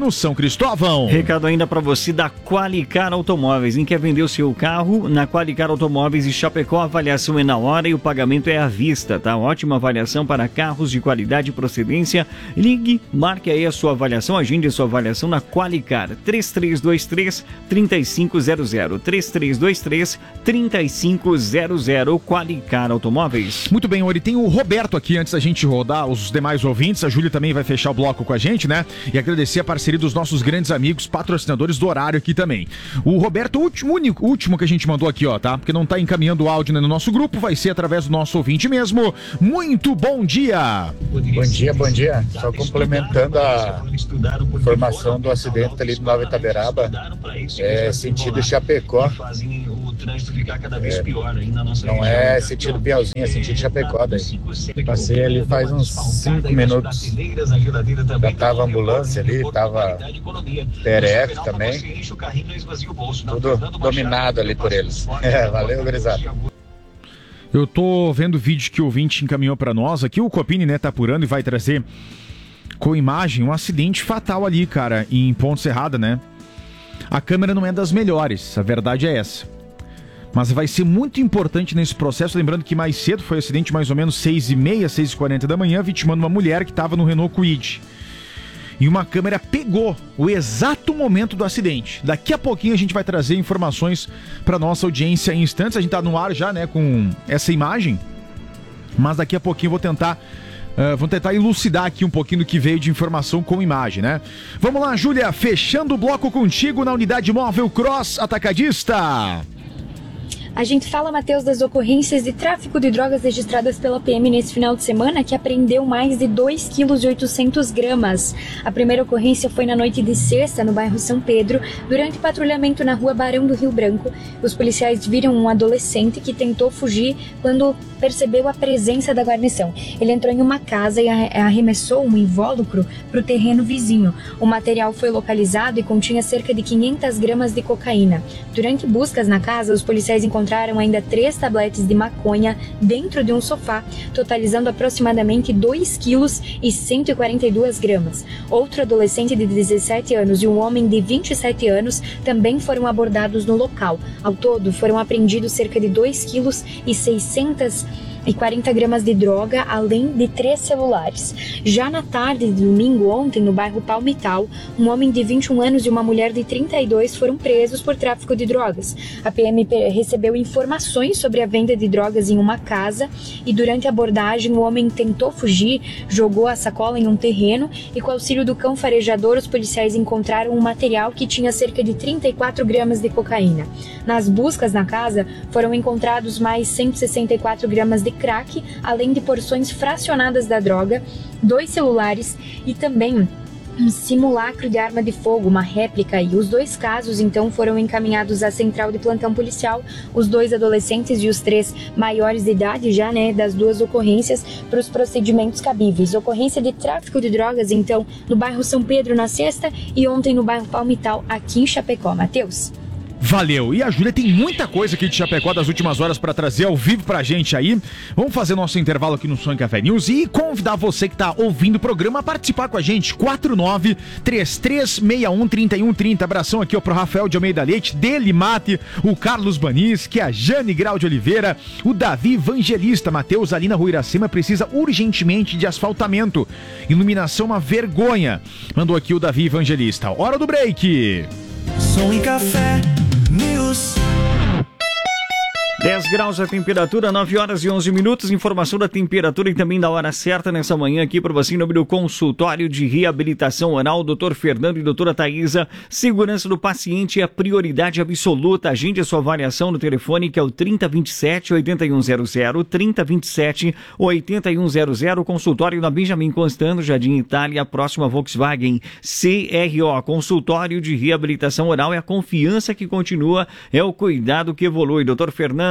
no São Cristóvão. Recado ainda para você da Qualicar Automóveis. Em quer vender o seu carro? Na Qualicar Automóveis de Chapecó, a avaliação é na hora e o pagamento é à vista, tá? Ótima avaliação para carros de qualidade e procedência. Ligue, marque aí a sua avaliação, agende a sua avaliação na Qualicar. três três dois três, três cinco zero zero. três três dois três, três cinco zero zero. Qualicar Automóveis. Muito bem, Ori, tem o Roberto aqui antes da gente rodar os demais ouvintes. A Júlia também vai fechar o bloco com a gente, né? E agradecer a parceria dos nossos grandes amigos, patrocinadores do horário aqui também. O Roberto, o último, único, último que a gente mandou aqui, ó, tá? Porque não tá encaminhando o áudio né, no nosso grupo, vai ser através do nosso ouvinte mesmo. Muito bom dia! Bom dia, bom dia. Só complementando a informação do acidente ali do Nova Itaberaba, é sentido Chapecó. É, não é sentido Piauzinho, é sentido Chapecó daí. Passei ali faz uns cinco minutos. Já tava ambulância ali, tava P R F também. Tudo dominado ali por eles. É, valeu, gurizada. Eu tô vendo o vídeo que o ouvinte encaminhou pra nós. Aqui o Copini, né, tá apurando e vai trazer com imagem um acidente fatal ali, cara, em Ponte Serrada, né? A câmera não é das melhores, a verdade é essa. Mas vai ser muito importante nesse processo, lembrando que mais cedo foi um acidente mais ou menos seis e meia, seis e quarenta da manhã, vitimando uma mulher que estava no Renault Kwid. E uma câmera pegou o exato momento do acidente. Daqui a pouquinho a gente vai trazer informações para nossa audiência em instantes. A gente tá no ar já, né, com essa imagem. Mas daqui a pouquinho eu vou tentar... Uh, vou tentar elucidar aqui um pouquinho do que veio de informação com imagem, né? Vamos lá, Júlia, fechando o bloco contigo na unidade móvel Cross Atacadista. A gente fala, Matheus, das ocorrências de tráfico de drogas registradas pela P M nesse final de semana, que apreendeu mais de dois quilos e oitocentos gramas. A primeira ocorrência foi na noite de sexta, no bairro São Pedro, durante patrulhamento na rua Barão do Rio Branco. Os policiais viram um adolescente que tentou fugir quando percebeu a presença da guarnição. Ele entrou em uma casa e arremessou um invólucro para o terreno vizinho. O material foi localizado e continha cerca de quinhentas gramas de cocaína. Durante buscas na casa, os policiais encontraram encontraram ainda três tabletes de maconha dentro de um sofá, totalizando aproximadamente dois quilos e cento e quarenta e duas gramas. Outro adolescente de dezessete anos e um homem de vinte e sete anos também foram abordados no local. Ao todo, foram apreendidos cerca de dois quilos e seiscentas e quarenta gramas de droga, além de três celulares. Já na tarde de domingo, ontem, no bairro Palmital, um homem de vinte e um anos e uma mulher de trinta e dois foram presos por tráfico de drogas. A P M recebeu informações sobre a venda de drogas em uma casa e durante a abordagem o homem tentou fugir, jogou a sacola em um terreno e com auxílio do cão farejador os policiais encontraram um material que tinha cerca de trinta e quatro gramas de cocaína. Nas buscas na casa foram encontrados mais cento e sessenta e quatro gramas de crack, além de porções fracionadas da droga, dois celulares e também um simulacro de arma de fogo, uma réplica, e os dois casos então foram encaminhados à central de plantão policial, os dois adolescentes e os três maiores de idade já, né, das duas ocorrências para os procedimentos cabíveis. Ocorrência de tráfico de drogas então no bairro São Pedro na sexta e ontem no bairro Palmital aqui em Chapecó. Matheus. Valeu. E a Júlia tem muita coisa aqui de Chapecó das últimas horas para trazer ao vivo pra gente aí. Vamos fazer nosso intervalo aqui no Som e Café News e convidar você que tá ouvindo o programa a participar com a gente. quatro nove três três seis um três um três zero. Abração aqui ó, pro Rafael de Almeida Leite, Dele Mate, o Carlos Banis, que é a Jane Grau de Oliveira, o Davi Evangelista. Matheus, ali na Rua Iracema precisa urgentemente de asfaltamento. Iluminação uma vergonha. Mandou aqui o Davi Evangelista. Hora do break. Som e Café News. dez graus a temperatura, nove horas e onze minutos. Informação da temperatura e também da hora certa nessa manhã aqui para você em nome do consultório de reabilitação oral, doutor Fernando e doutora Thaisa. Segurança do paciente é a prioridade absoluta. Agende a sua avaliação no telefone que é o trinta vinte e sete, oitenta e um zero zero, trinta vinte e sete, oitenta e um zero zero. Consultório na Benjamin Constant, Jardim Itália, próxima Volkswagen. C R O, consultório de reabilitação oral é a confiança que continua, é o cuidado que evolui. doutor Fernando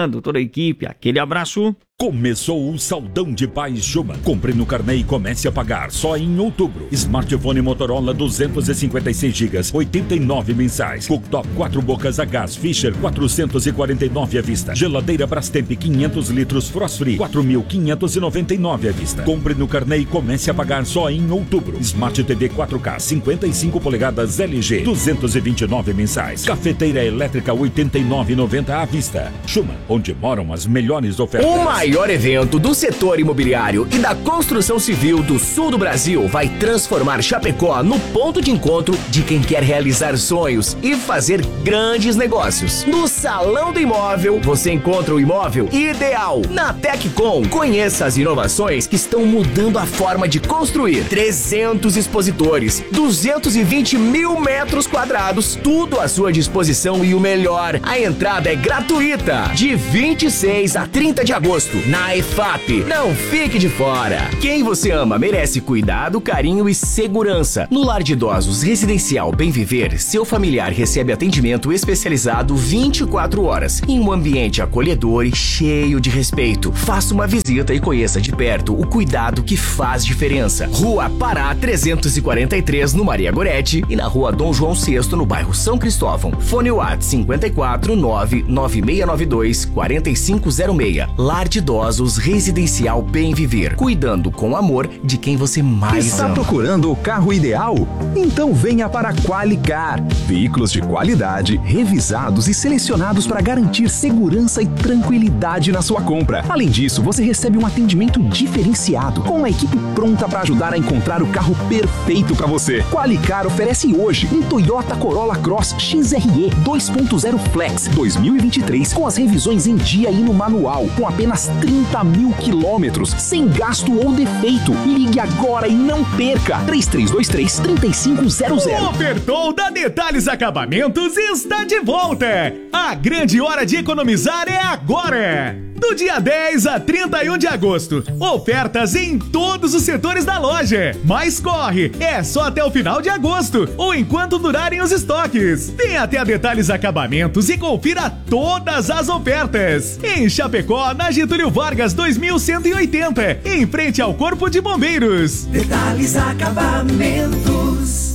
Fernando, toda a equipe, aquele abraço. Começou o Saldão de Paz Schumann. Compre no carnê e comece a pagar só em outubro. Smartphone Motorola duzentos e cinquenta e seis gigas, oitenta e nove mensais. Cooktop quatro bocas a gás Fisher, quatrocentos e quarenta e nove à vista. Geladeira Brastemp quinhentos litros Frost Free, quatro mil quinhentos e noventa e nove à vista. Compre no carnê e comece a pagar só em outubro. Smart T V quatro K cinquenta e cinco polegadas L G, duzentos e vinte e nove mensais. Cafeteira elétrica oitenta e nove e noventa à vista. Schumann, onde moram as melhores ofertas. O maior evento do setor imobiliário e da construção civil do sul do Brasil vai transformar Chapecó no ponto de encontro de quem quer realizar sonhos e fazer grandes negócios. No Salão do Imóvel, você encontra o imóvel ideal. Na Teccom, conheça as inovações que estão mudando a forma de construir. trezentos expositores, duzentos e vinte mil metros quadrados, tudo à sua disposição e o melhor, a entrada é gratuita. De vinte e seis a trinta de agosto, na E F A P. Não fique de fora. Quem você ama merece cuidado, carinho e segurança. No Lar de Idosos Residencial Bem Viver, seu familiar recebe atendimento especializado vinte e quatro horas, em um ambiente acolhedor e cheio de respeito. Faça uma visita e conheça de perto o cuidado que faz diferença. Rua Pará trezentos e quarenta e três, no Maria Goretti, e na Rua Dom João sexto, no bairro São Cristóvão. Fone WhatsApp cinquenta e quatro, nove nove seis nove dois, quatro cinco zero seis. Lar de Idosos Residencial Bem Viver, cuidando com amor de quem você mais Está ama. procurando o carro ideal? Então venha para a Qualicar. Veículos de qualidade, revisados e selecionados para garantir segurança e tranquilidade na sua compra. Além disso, você recebe um atendimento diferenciado, com uma equipe pronta para ajudar a encontrar o carro perfeito para você. Qualicar oferece hoje um Toyota Corolla Cross X R E dois ponto zero Flex dois mil e vinte e três, com as revisões em dia e no manual, com apenas trinta mil quilômetros, sem gasto ou defeito. Ligue agora e não perca. três três dois três, três cinco zero zero. O Ofertou da Detalhes Acabamentos está de volta. A grande hora de economizar é agora. Do dia dez a trinta e um de agosto. Ofertas em todos os setores da loja. Mas corre, é só até o final de agosto, ou enquanto durarem os estoques. Venha até a Detalhes Acabamentos e confira todas as ofertas. Em Chapecó, na Getúlio Vargas dois mil cento e oitenta, em frente ao Corpo de Bombeiros. Detalhes Acabamentos.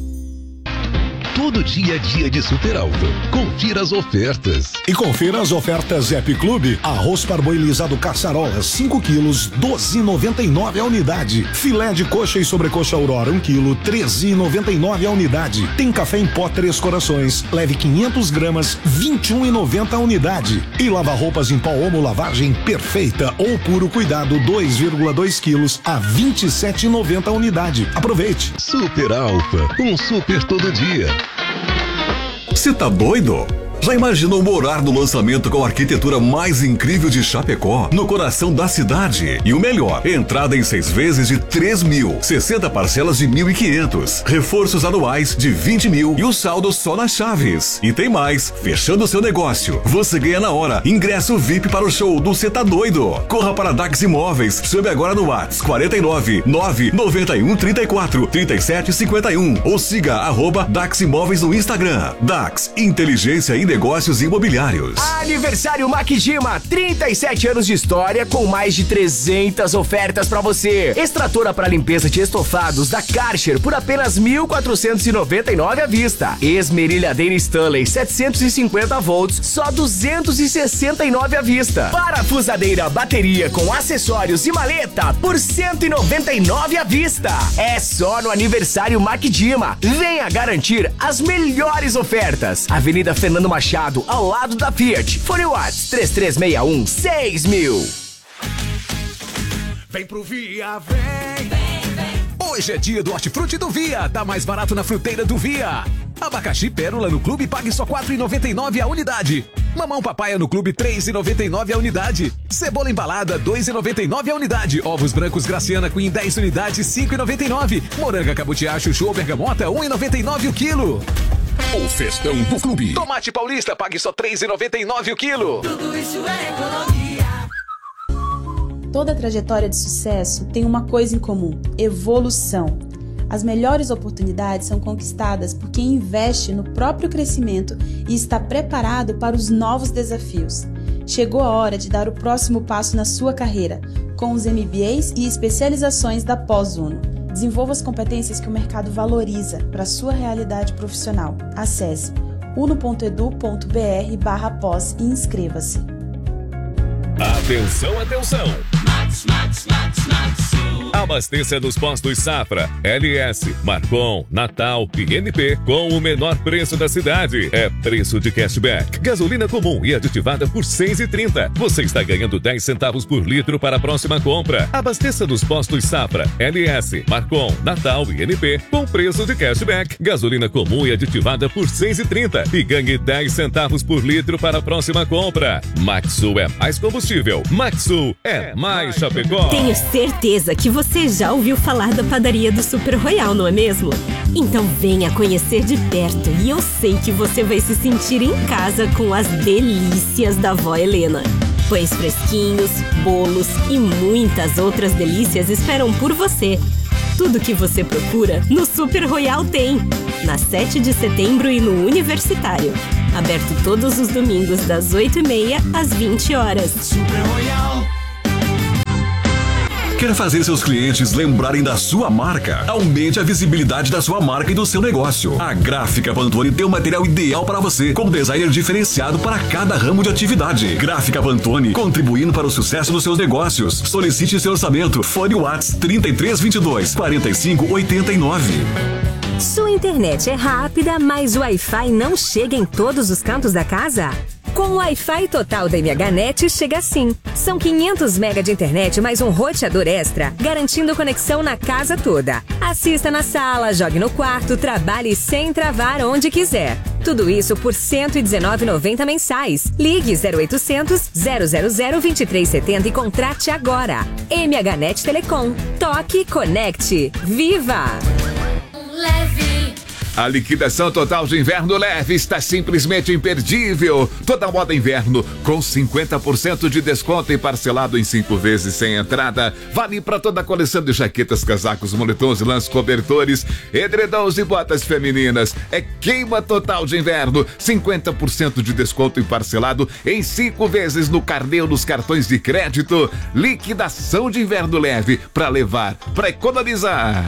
Todo dia é dia de Super Alto. Confira as ofertas. E confira as ofertas Zep Clube. Arroz parboilizado caçarola, cinco quilos, doze reais e noventa e nove a unidade. Filé de coxa e sobrecoxa Aurora, um quilo, treze reais e noventa e nove a unidade. Tem café em pó Três Corações, leve quinhentas gramas, vinte e um reais e noventa a unidade. E lava-roupas em pó Omo lavagem perfeita ou puro cuidado, dois vírgula dois quilos, a vinte e sete reais e noventa a unidade. Aproveite. Super Alfa, um super todo dia. Você tá doido? Já imaginou morar no lançamento com a arquitetura mais incrível de Chapecó, no coração da cidade? E o melhor, entrada em seis vezes de três mil, sessenta parcelas de mil e quinhentos, reforços anuais de vinte mil e o saldo só nas chaves. E tem mais, fechando seu negócio, você ganha na hora ingresso V I P para o show do Cê Tá Doido. Corra para Dax Imóveis, chame agora no WhatsApp quarenta e nove, nove nove um, trinta e quatro, trinta e sete, cinquenta e um ou siga arroba Dax Imóveis no Instagram. Dax, inteligência e negócios imobiliários. Aniversário Maquijima, trinta e sete anos de história com mais de trezentas ofertas pra você. Extratora para limpeza de estofados da Karcher por apenas mil quatrocentos e noventa e nove à vista. Esmerilhadeira Stanley setecentos e cinquenta volts, só duzentos e sessenta e nove à vista. Parafusadeira bateria com acessórios e maleta por cento e noventa e nove à vista. É só no Aniversário Maquijima. Venha garantir as melhores ofertas. Avenida Fernando Machado, ao lado da Fiat. Fone Whats três três seis um, seis mil. Vem pro Via, vem. vem, vem. Hoje é dia do Hortifruti do Via. Tá mais barato na fruteira do Via. Abacaxi Pérola no Clube pague só quatro reais e noventa e nove a unidade. Mamão Papaya no Clube três reais e noventa e nove a unidade. Cebola embalada dois reais e noventa e nove a unidade. Ovos brancos Graciana Queen dez unidades cinco reais e noventa e nove. Moranga Cabutiá Chuchu ou Bergamota um real e noventa e nove o quilo. O festão do clube. Tomate paulista pague só três reais e noventa e nove o quilo. Tudo isso é economia. Toda trajetória de sucesso tem uma coisa em comum: evolução. As melhores oportunidades são conquistadas por quem investe no próprio crescimento e está preparado para os novos desafios. Chegou a hora de dar o próximo passo na sua carreira, com os M B As e especializações da Pós-Uno. Desenvolva as competências que o mercado valoriza para a sua realidade profissional. Acesse uno ponto edu ponto br barra pós e inscreva-se. Atenção, atenção! Max, Max, Max, Max. Abasteça nos postos Safra, L S, Marcon, Natal e N P com o menor preço da cidade. É preço de cashback. Gasolina comum e aditivada por seis reais e trinta centavos. Você está ganhando dez centavos por litro para a próxima compra. Abasteça nos postos Safra, L S, Marcon, Natal e N P com preço de cashback. Gasolina comum e aditivada por seis reais e trinta centavos e ganhe dez centavos por litro para a próxima compra. Maxsul é mais combustível. Maxsul é mais Chapecó. Tenho certeza que você já ouviu falar da padaria do Super Royal, não é mesmo? Então venha conhecer de perto e eu sei que você vai se sentir em casa com as delícias da vó Helena. Pães fresquinhos, bolos e muitas outras delícias esperam por você. Tudo que você procura no Super Royal tem. Na sete de setembro e no Universitário. Aberto todos os domingos das oito e meia às vinte horas. Super Royal. Quer fazer seus clientes lembrarem da sua marca? Aumente a visibilidade da sua marca e do seu negócio. A Gráfica Pantone tem o material ideal para você, com designer diferenciado para cada ramo de atividade. Gráfica Pantone, contribuindo para o sucesso dos seus negócios. Solicite seu orçamento. Fone Whats trinta e três vinte e dois, quarenta e cinco oitenta e nove. Sua internet é rápida, mas o Wi-Fi não chega em todos os cantos da casa? Com o Wi-Fi total da MHNet chega assim. São quinhentos megas de internet mais um roteador extra, garantindo conexão na casa toda. Assista na sala, jogue no quarto, trabalhe sem travar onde quiser. Tudo isso por cento e dezenove reais e noventa centavos mensais. Ligue zero oitocentos, zero zero zero, vinte e três setenta e contrate agora. MHNet Telecom. Toque, conecte. Viva! Leve. A liquidação total de inverno leve está simplesmente imperdível. Toda moda inverno com cinquenta por cento de desconto e parcelado em cinco vezes sem entrada. Vale para toda a coleção de jaquetas, casacos, moletons, lãs, cobertores, edredons e botas femininas. É queima total de inverno. cinquenta por cento de desconto e parcelado em cinco vezes no carnê ou nos cartões de crédito. Liquidação de inverno leve para levar, para economizar.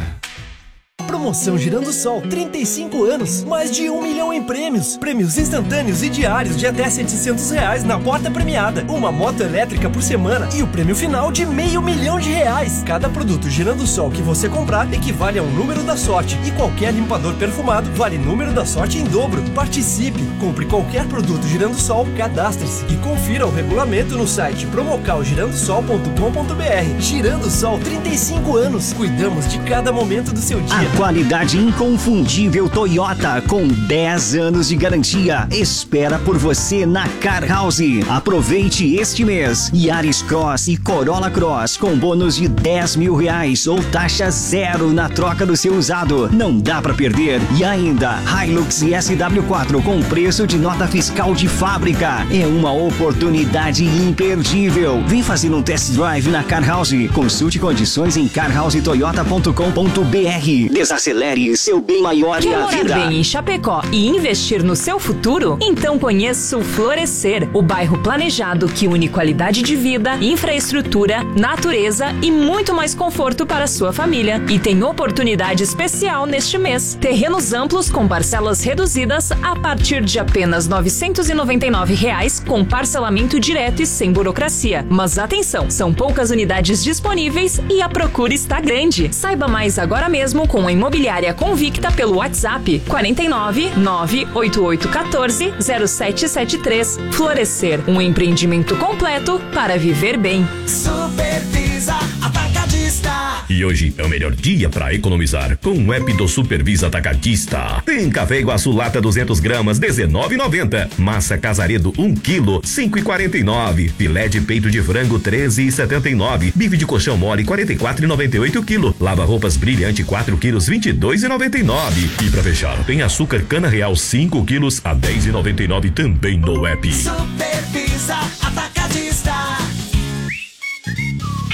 Promoção Girando Sol, trinta e cinco anos, mais de um milhão em prêmios. Prêmios instantâneos e diários de até setecentos reais na porta premiada. Uma moto elétrica por semana e o prêmio final de meio milhão de reais. Cada produto Girando Sol que você comprar equivale a um número da sorte. E qualquer limpador perfumado vale número da sorte em dobro. Participe, compre qualquer produto Girando Sol, cadastre-se e confira o regulamento no site promocal girando sol ponto com ponto br. Girando Sol, trinta e cinco anos. Cuidamos de cada momento do seu dia. A qualidade inconfundível Toyota com dez anos de garantia espera por você na Car House. Aproveite este mês Yaris Cross e Corolla Cross com bônus de dez mil reais ou taxa zero na troca do seu usado. Não dá pra perder. E ainda Hilux e S W quatro com preço de nota fiscal de fábrica. É uma oportunidade imperdível. Vem fazer um test drive na Car House. Consulte condições em car house toyota ponto com ponto br. Desacelere seu bem maior e a vida. Quer morar bem em Chapecó e investir no seu futuro? Então conheça o Florescer, o bairro planejado que une qualidade de vida, infraestrutura, natureza e muito mais conforto para a sua família. E tem oportunidade especial neste mês. Terrenos amplos com parcelas reduzidas a partir de apenas novecentos e noventa e nove reais com parcelamento direto e sem burocracia. Mas atenção, são poucas unidades disponíveis e a procura está grande. Saiba mais agora mesmo com a Imobiliária Convicta pelo WhatsApp quarenta e nove, nove oito oito um quatro, zero sete sete três. Florescer, um empreendimento completo para viver bem. Supervisa Atacadista. E hoje é o melhor dia para economizar com o app do Supervisa Atacadista. Tem café Iguaçu lata duzentos gramas, dezenove e noventa. Massa Casaredo um quilo, cinco e quarenta e nove. Filé de peito de frango treze e setenta e nove. Bife de colchão mole quarenta e quatro e noventa e oito quilo. Lava roupas brilhante quatro quilos, vinte e dois e noventa e nove. E para fechar, tem açúcar cana real cinco quilos a dez e noventa e nove também no app. Supervisa Atacadista.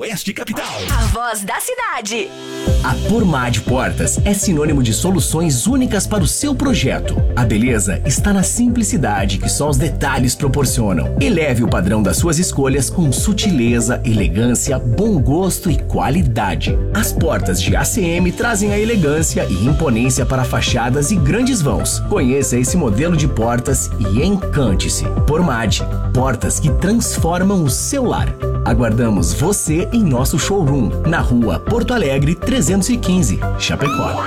Oeste Capital. A voz da cidade. A Pormad Portas é sinônimo de soluções únicas para o seu projeto. A beleza está na simplicidade que só os detalhes proporcionam. Eleve o padrão das suas escolhas com sutileza, elegância, bom gosto e qualidade. As portas de A C M trazem a elegância e imponência para fachadas e grandes vãos. Conheça esse modelo de portas e encante-se. Pormad, portas que transformam o seu lar. Aguardamos você em nosso showroom, na rua Porto Alegre trezentos e quinze, Chapecó.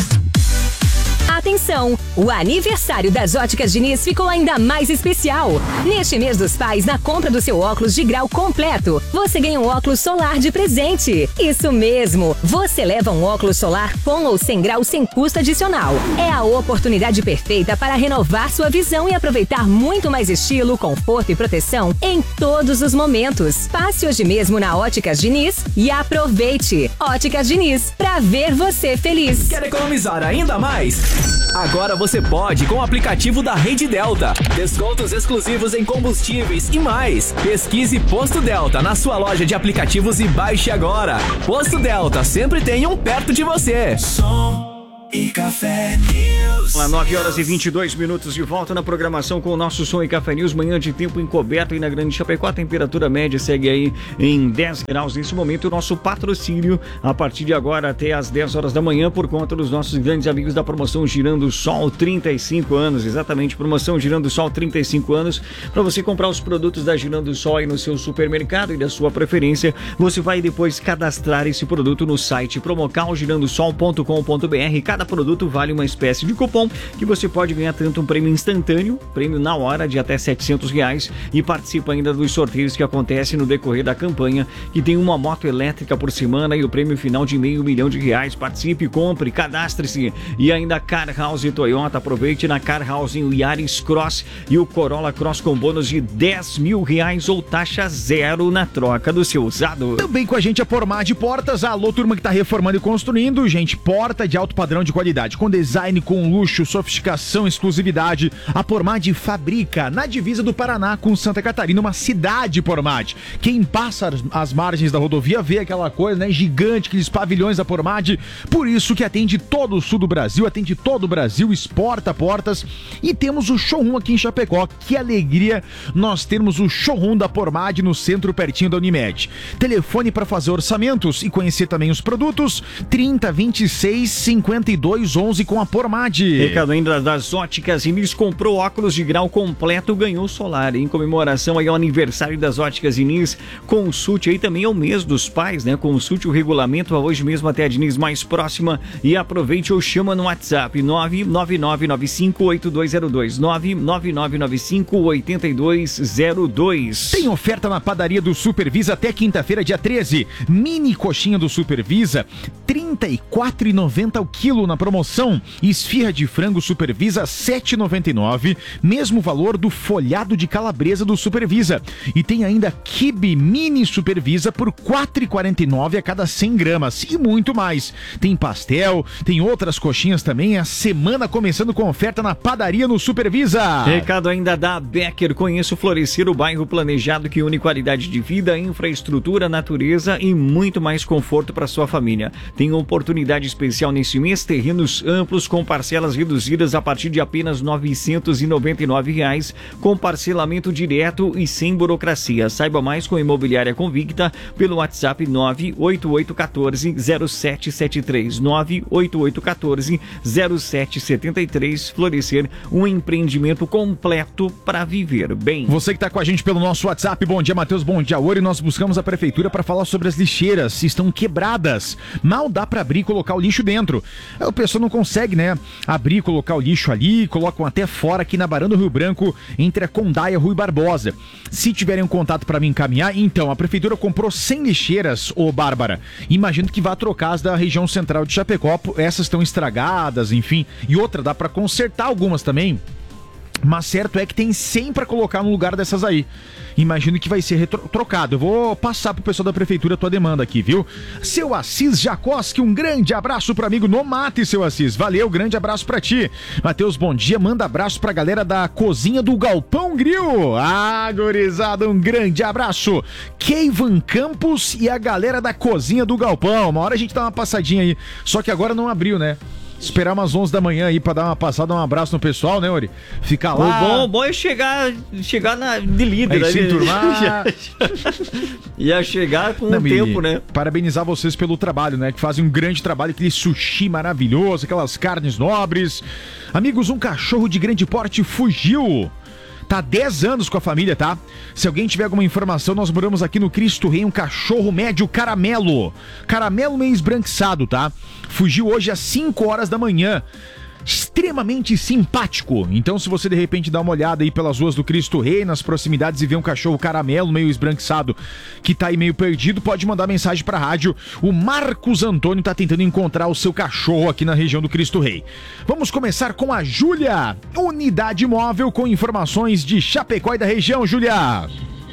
Atenção! O aniversário das Óticas Diniz ficou ainda mais especial. Neste mês dos pais, na compra do seu óculos de grau completo, você ganha um óculos solar de presente. Isso mesmo! Você leva um óculos solar com ou sem grau sem custo adicional. É a oportunidade perfeita para renovar sua visão e aproveitar muito mais estilo, conforto e proteção em todos os momentos. Passe hoje mesmo na Óticas Diniz e aproveite! Óticas Diniz, pra ver você feliz. Quer economizar ainda mais? Agora você pode com o aplicativo da Rede Delta. Descontos exclusivos em combustíveis e mais. Pesquise Posto Delta na sua loja de aplicativos e baixe agora. Posto Delta, sempre tem um perto de você. Som e Café News. Lá, nove horas e vinte e dois minutos de volta na programação com o nosso Som e Café News. Manhã de tempo encoberto aí na Grande Chapecó. A temperatura média segue aí em dez graus nesse momento. O nosso patrocínio a partir de agora até às dez horas da manhã por conta dos nossos grandes amigos da promoção Girando Sol trinta e cinco anos. Exatamente, promoção Girando Sol trinta e cinco anos. Para você comprar os produtos da Girando Sol aí no seu supermercado e da sua preferência, você vai depois cadastrar esse produto no site promocal girando sol ponto com ponto b r. Cada produto vale uma espécie de cupom que você pode ganhar tanto um prêmio instantâneo, prêmio na hora de até setecentos reais, e participa ainda dos sorteios que acontecem no decorrer da campanha, que tem uma moto elétrica por semana e o prêmio final de meio milhão de reais. Participe, compre, cadastre-se. E ainda Car House Toyota, aproveite na Car House o Yaris Cross e o Corolla Cross com bônus de dez mil reais ou taxa zero na troca do seu usado. Também com a gente a Pormad Portas. Alô, turma que tá reformando e construindo. Gente, porta de alto padrão de qualidade, com design, com luxo, sofisticação, exclusividade. A Pormad fabrica na divisa do Paraná com Santa Catarina, uma cidade Pormad. Quem passa as margens da rodovia vê aquela coisa, né, gigante, aqueles pavilhões da Pormad. Por isso que atende todo o sul do Brasil, atende todo o Brasil, exporta portas. E temos o showroom aqui em Chapecó. Que alegria nós termos o showroom da Pormad no centro, pertinho da Unimed. Telefone para fazer orçamentos e conhecer também os produtos: trinta, vinte e seis, cinquenta e dois, onze com a Pormad. Recado ainda das Óticas Diniz, comprou óculos de grau completo, ganhou solar. Em comemoração aí ao aniversário das Óticas Diniz, consulte aí também ao mês dos pais, né? Consulte o regulamento hoje mesmo até a Diniz mais próxima e aproveite ou chama no WhatsApp nove nove nove nove cinco oito dois zero dois, nove nove nove nove cinco oito dois zero dois. Tem oferta na padaria do Supervisa até quinta-feira, dia treze. Mini coxinha do Supervisa, trinta e quatro reais e noventa centavos o quilo na promoção. Esfirra de frango Supervisa, sete reais e noventa e nove centavos, mesmo valor do folhado de calabresa do Supervisa. E tem ainda quibe mini Supervisa por quatro reais e quarenta e nove centavos a cada cem gramas e muito mais. Tem pastel, tem outras coxinhas também. A semana começando com oferta na padaria no Supervisa. Recado ainda da Becker. Conheça o Florescer, o bairro planejado que une qualidade de vida, infraestrutura, natureza e muito mais conforto para sua família. Tem uma oportunidade especial nesse mês, terrenos amplos com parcelas reduzidas a partir de apenas novecentos e noventa e nove reais, com parcelamento direto e sem burocracia. Saiba mais com a Imobiliária Convicta pelo WhatsApp nove oito oito um quatro zero sete sete três, nove oito oito um quatro zero sete sete três. Florescer, um empreendimento completo para viver bem. Você que está com a gente pelo nosso WhatsApp, bom dia Matheus, bom dia Ouro. Nós buscamos a prefeitura para falar sobre as lixeiras, estão quebradas, mal dá para abrir e colocar o lixo dentro. O pessoal não consegue, né, abrir e colocar o lixo ali, colocam até fora aqui na Barão do Rio Branco, entre a Condaia e Rui Barbosa. Se tiverem um contato para me encaminhar, então, a prefeitura comprou cem lixeiras, ô Bárbara. Imagino que vá trocar as da região central de Chapecó, essas estão estragadas, enfim. E outra, dá para consertar algumas também. Mas certo é que tem cem pra colocar no lugar dessas aí. Imagino que vai ser retro- trocado. Eu vou passar pro pessoal da prefeitura a tua demanda aqui, viu? Seu Assis Jacoski, um grande abraço pro amigo No Mate, seu Assis. Valeu, grande abraço pra ti. Matheus, bom dia. Manda abraço pra galera da cozinha do Galpão Grill. Ah, gurizada, um grande abraço. Keivan Campos e a galera da cozinha do Galpão. Uma hora a gente dá uma passadinha aí. Só que agora não abriu, né? Esperar umas onze da manhã aí pra dar uma passada, um abraço no pessoal, né, Ori? Ficar lá. O bom, bom é chegar, chegar na, de líder. Aí, se enturmar. Ia chegar com Não, um tempo, né? Parabenizar vocês pelo trabalho, né? Que fazem um grande trabalho, aquele sushi maravilhoso, aquelas carnes nobres. Amigos, um cachorro de grande porte fugiu. Tá há dez anos com a família, tá? Se alguém tiver alguma informação, nós moramos aqui no Cristo Rei, um cachorro médio caramelo. Caramelo meio esbranquiçado, tá? Fugiu hoje às cinco horas da manhã. Extremamente simpático. Então, se você de repente dá uma olhada aí pelas ruas do Cristo Rei, nas proximidades, e vê um cachorro caramelo meio esbranquiçado que tá aí meio perdido, pode mandar mensagem pra rádio. O Marcos Antônio tá tentando encontrar o seu cachorro aqui na região do Cristo Rei. Vamos começar com a Júlia, unidade móvel com informações de Chapecó e da região. Júlia!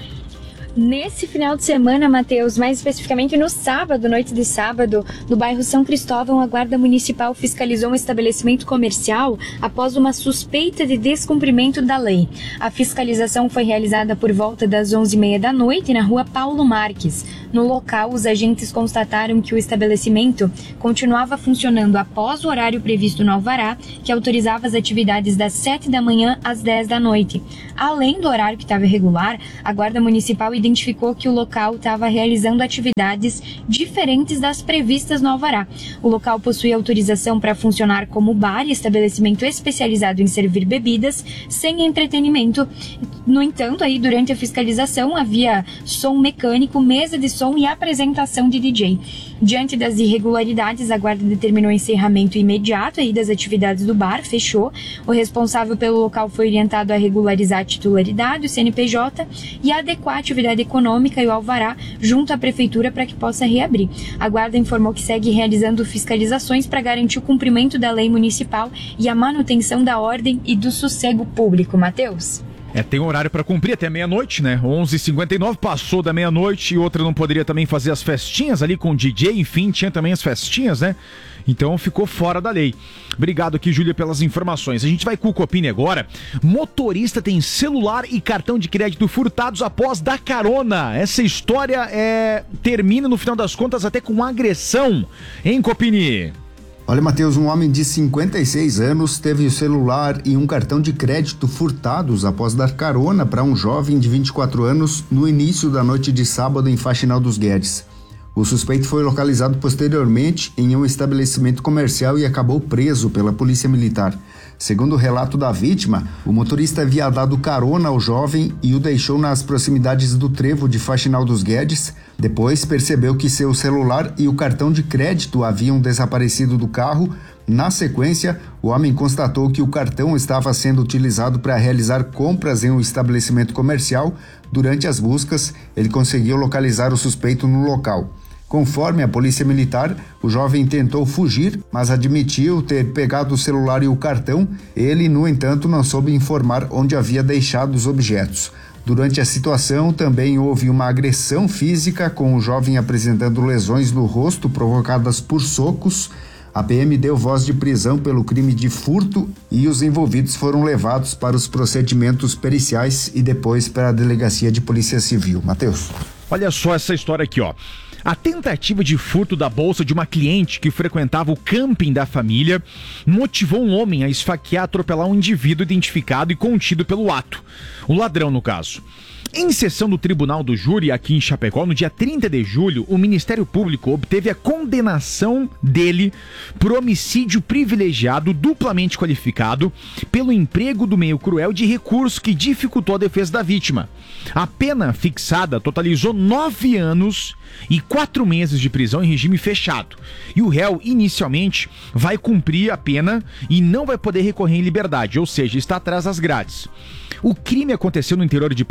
Nesse final de semana, Matheus, mais especificamente no sábado, noite de sábado, no bairro São Cristóvão, a Guarda Municipal fiscalizou um estabelecimento comercial após uma suspeita de descumprimento da lei. A fiscalização foi realizada por volta das onze e meia da noite na rua Paulo Marques. No local, os agentes constataram que o estabelecimento continuava funcionando após o horário previsto no alvará, que autorizava as atividades das sete da manhã às dez da noite. Além do horário que estava irregular, a Guarda Municipal identificou que o local estava realizando atividades diferentes das previstas no alvará. O local possui autorização para funcionar como bar e estabelecimento especializado em servir bebidas sem entretenimento. No entanto, aí durante a fiscalização havia som mecânico, mesa de som e apresentação de D J. Diante das irregularidades, a guarda determinou o encerramento imediato aí das atividades do bar, fechou. O responsável pelo local foi orientado a regularizar a titularidade, o C N P J, e adequar a atividade econômica e o alvará junto à prefeitura para que possa reabrir. A guarda informou que segue realizando fiscalizações para garantir o cumprimento da lei municipal e a manutenção da ordem e do sossego público. Matheus? É, tem um horário pra cumprir até meia-noite, né? onze e cinquenta e nove, passou da meia-noite e outra não poderia também fazer as festinhas ali com o D J, enfim, tinha também as festinhas, né? Então ficou fora da lei. Obrigado aqui, Júlia, pelas informações. A gente vai com o Copini agora. Motorista tem celular e cartão de crédito furtados após dar carona. Essa história é... termina, no final das contas, até com agressão, hein, Copini? Olha, Matheus, um homem de cinquenta e seis anos teve o celular e um cartão de crédito furtados após dar carona para um jovem de vinte e quatro anos no início da noite de sábado em Faxinal dos Guedes. O suspeito foi localizado posteriormente em um estabelecimento comercial e acabou preso pela Polícia Militar. Segundo o relato da vítima, o motorista havia dado carona ao jovem e o deixou nas proximidades do trevo de Faxinal dos Guedes. Depois percebeu que seu celular e o cartão de crédito haviam desaparecido do carro. Na sequência, o homem constatou que o cartão estava sendo utilizado para realizar compras em um estabelecimento comercial. Durante as buscas, ele conseguiu localizar o suspeito no local. Conforme a Polícia Militar, o jovem tentou fugir, mas admitiu ter pegado o celular e o cartão. Ele, no entanto, não soube informar onde havia deixado os objetos. Durante a situação, também houve uma agressão física, com o jovem apresentando lesões no rosto provocadas por socos. A P M deu voz de prisão pelo crime de furto e os envolvidos foram levados para os procedimentos periciais e depois para a Delegacia de Polícia Civil. Matheus. Olha só essa história aqui, ó. A tentativa de furto da bolsa de uma cliente que frequentava o camping da família motivou um homem a esfaquear e atropelar um indivíduo identificado e contido pelo ato. O ladrão, no caso. Em sessão do Tribunal do Júri, aqui em Chapecó, no dia trinta de julho, o Ministério Público obteve a condenação dele por homicídio privilegiado duplamente qualificado pelo emprego do meio cruel de recurso que dificultou a defesa da vítima. A pena fixada totalizou nove anos e quatro meses de prisão em regime fechado. E o réu, inicialmente, vai cumprir a pena e não vai poder recorrer em liberdade, ou seja, está atrás das grades. O crime aconteceu no interior de Paial em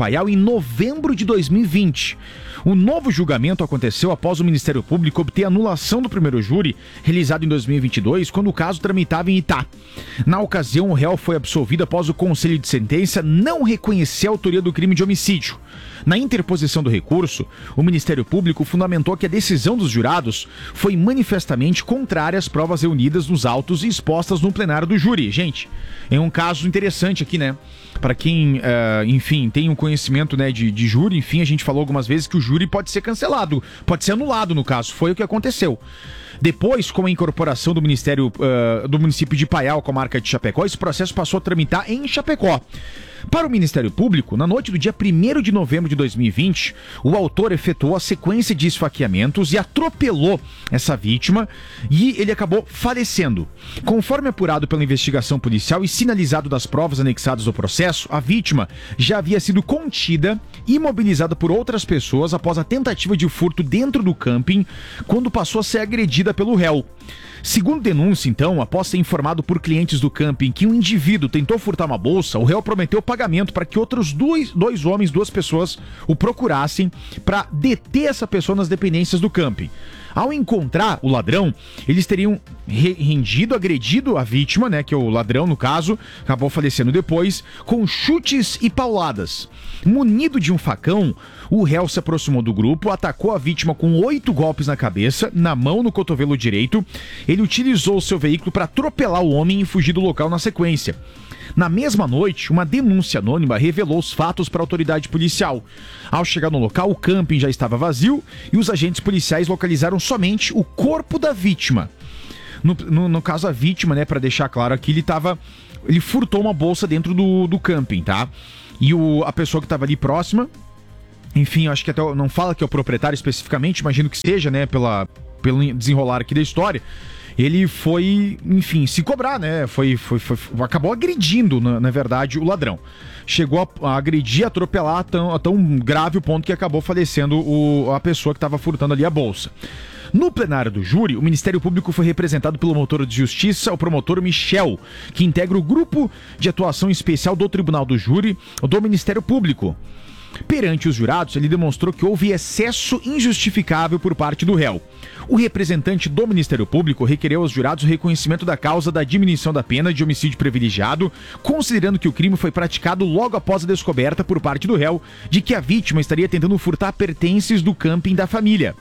novembro de dois mil e vinte. O novo julgamento aconteceu após o Ministério Público obter anulação do primeiro júri, realizado em dois mil e vinte e dois, quando o caso tramitava em Itá. Na ocasião, o réu foi absolvido após o conselho de sentença não reconhecer a autoria do crime de homicídio. Na interposição do recurso, o Ministério Público fundamentou que a decisão dos jurados foi manifestamente contrária às provas reunidas nos autos e expostas no plenário do júri. Gente, é um caso interessante aqui, né? Para quem, uh, enfim, tem um conhecimento, né, de, de júri, enfim, a gente falou algumas vezes que o júri pode ser cancelado, pode ser anulado no caso, foi o que aconteceu. Depois, com a incorporação do Ministério uh, do município de Paial com a marca de Chapecó, esse processo passou a tramitar em Chapecó. Para o Ministério Público, na noite do dia primeiro de novembro de dois mil e vinte, o autor efetuou a sequência de esfaqueamentos e atropelou essa vítima e ele acabou falecendo. Conforme apurado pela investigação policial e sinalizado das provas anexadas ao processo, a vítima já havia sido contida e imobilizada por outras pessoas após a tentativa de furto dentro do camping, quando passou a ser agredida pelo réu. Segundo denúncia, então, após ser informado por clientes do camping que um indivíduo tentou furtar uma bolsa, o réu prometeu pagamento para que outros dois, dois homens, duas pessoas, o procurassem para deter essa pessoa nas dependências do camping. Ao encontrar o ladrão, eles teriam rendido, agredido a vítima, né, que é o ladrão no caso, acabou falecendo depois, com chutes e pauladas. Munido de um facão, o réu se aproximou do grupo, atacou a vítima com oito golpes na cabeça, na mão, no cotovelo direito. Ele utilizou o seu veículo para atropelar o homem e fugir do local na sequência. Na mesma noite, uma denúncia anônima revelou os fatos para a autoridade policial. Ao chegar no local, o camping já estava vazio e os agentes policiais localizaram somente o corpo da vítima. No, no, no caso, a vítima, né, para deixar claro aqui, ele tava, ele furtou uma bolsa dentro do, do camping, tá? E o, a pessoa que estava ali próxima, enfim, acho que até não fala que é o proprietário especificamente, imagino que seja, né, pela, pelo desenrolar aqui da história. Ele foi, enfim, se cobrar, né? Foi, foi, foi, acabou agredindo, na, na verdade, o ladrão. Chegou a, a agredir, atropelar a tão, a tão grave o ponto que acabou falecendo o, a pessoa que estava furtando ali a bolsa. No plenário do júri, o Ministério Público foi representado pelo promotor de justiça, o promotor Michel, que integra o grupo de atuação especial do Tribunal do Júri do Ministério Público. Perante os jurados, ele demonstrou que houve excesso injustificável por parte do réu. O representante do Ministério Público requereu aos jurados o reconhecimento da causa da diminuição da pena de homicídio privilegiado, considerando que o crime foi praticado logo após a descoberta por parte do réu de que a vítima estaria tentando furtar pertences do camping da família.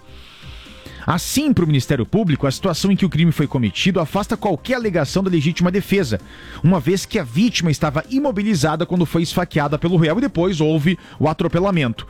Assim, para o Ministério Público, a situação em que o crime foi cometido afasta qualquer alegação da legítima defesa, uma vez que a vítima estava imobilizada quando foi esfaqueada pelo réu e depois houve o atropelamento.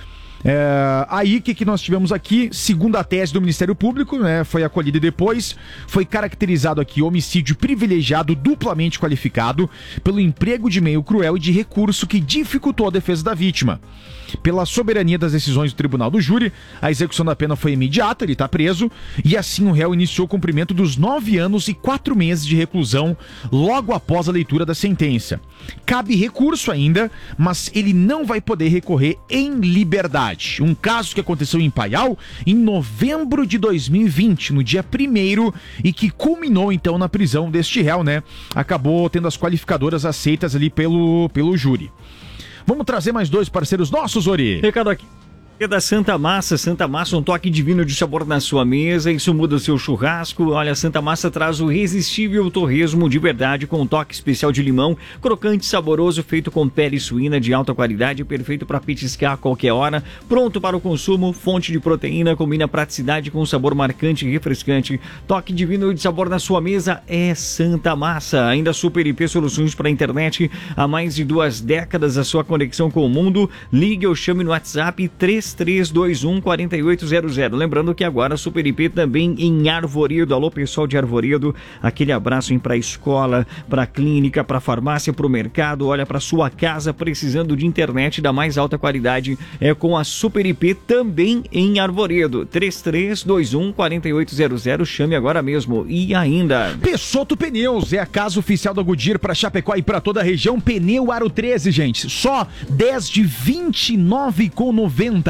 É, aí, o que, que nós tivemos aqui? Segundo a tese do Ministério Público, né, foi acolhida depois, foi caracterizado aqui homicídio privilegiado duplamente qualificado pelo emprego de meio cruel e de recurso que dificultou a defesa da vítima. Pela soberania das decisões do Tribunal do Júri, a execução da pena foi imediata, ele está preso, e assim o réu iniciou o cumprimento dos nove anos e quatro meses de reclusão logo após a leitura da sentença. Cabe recurso ainda, mas ele não vai poder recorrer em liberdade. Um caso que aconteceu em Paial em novembro de dois mil e vinte, no dia primeiro, e que culminou então na prisão deste réu, né? Acabou tendo as qualificadoras aceitas ali pelo, pelo júri. Vamos trazer mais dois parceiros nossos, Ori. Recado aqui. É da Santa Massa. Santa Massa, um toque divino de sabor na sua mesa, isso muda o seu churrasco. Olha, Santa Massa traz o irresistível torresmo de verdade com um toque especial de limão, crocante, saboroso, feito com pele suína de alta qualidade, perfeito para petiscar a qualquer hora, pronto para o consumo, fonte de proteína, combina praticidade com um sabor marcante e refrescante. Toque divino de sabor na sua mesa é Santa Massa. Ainda Super I P Soluções para a internet, há mais de duas décadas a sua conexão com o mundo. Ligue ou chame no WhatsApp três três dois um, quatro oito zero zero. Lembrando que agora a Super I P também em Arvoredo. Alô, pessoal de Arvoredo, aquele abraço para a escola, para a clínica, para a farmácia, para o mercado. Olha, para sua casa precisando de internet da mais alta qualidade, é com a Super I P também em Arvoredo. três três dois um, quatro oito zero zero. Chame agora mesmo. E ainda Peixoto Pneus é a casa oficial da Goodyear para Chapecó e para toda a região. Pneu Aro treze, gente, só dez de vinte e nove reais e noventa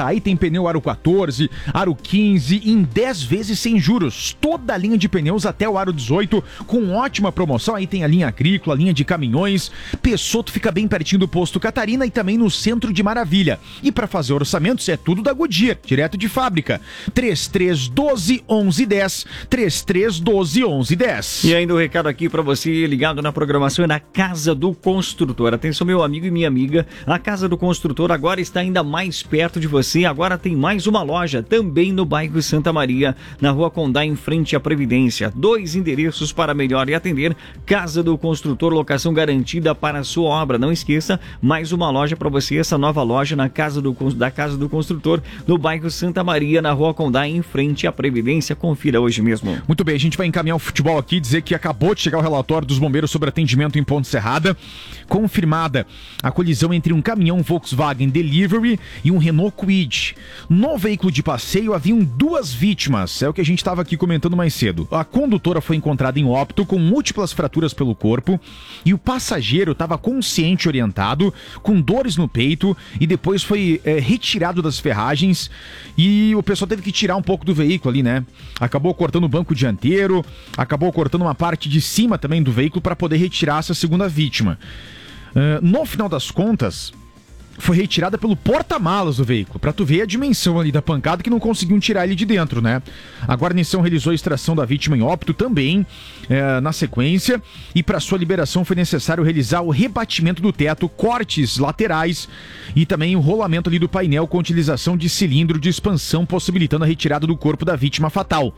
Aí tem pneu aro quatorze, aro quinze em dez vezes sem juros. Toda a linha de pneus até o aro dezoito com ótima promoção. Aí tem a linha agrícola, a linha de caminhões. Peixoto fica bem pertinho do posto Catarina e também no centro de Maravilha. E para fazer orçamentos é tudo da Goodyear, direto de fábrica. três três um dois, onze um zero. três três um dois, onze um zero. E ainda o um recado aqui para você ligado na programação é na Casa do Construtor. Atenção, meu amigo e minha amiga, a Casa do Construtor agora está ainda mais perto de você. Agora tem mais uma loja também no bairro Santa Maria, na Rua Condá, em frente à Previdência. Dois endereços para melhor e atender. Casa do Construtor, locação garantida para a sua obra. Não esqueça, mais uma loja para você, essa nova loja na casa do, da Casa do Construtor, no bairro Santa Maria, na Rua Condá, em frente à Previdência. Confira hoje mesmo. Muito bem, a gente vai encaminhar o futebol aqui, dizer que acabou de chegar o relatório dos bombeiros sobre atendimento em Ponte Serrada. Confirmada a colisão entre um caminhão Volkswagen Delivery e um Renault Kwid. No veículo de passeio haviam duas vítimas, é o que a gente estava aqui comentando mais cedo. A condutora foi encontrada em óbito com múltiplas fraturas pelo corpo e o passageiro estava consciente, orientado, com dores no peito e depois foi é, retirado das ferragens e o pessoal teve que tirar um pouco do veículo ali, né? Acabou cortando o banco dianteiro, acabou cortando uma parte de cima também do veículo para poder retirar essa segunda vítima. Uh, no final das contas, foi retirada pelo porta-malas do veículo, pra tu ver a dimensão ali da pancada que não conseguiam tirar ele de dentro, né? A guarnição realizou a extração da vítima em óbito também, é, na sequência, e para sua liberação foi necessário realizar o rebatimento do teto, cortes laterais e também o rolamento ali do painel com utilização de cilindro de expansão, possibilitando a retirada do corpo da vítima fatal.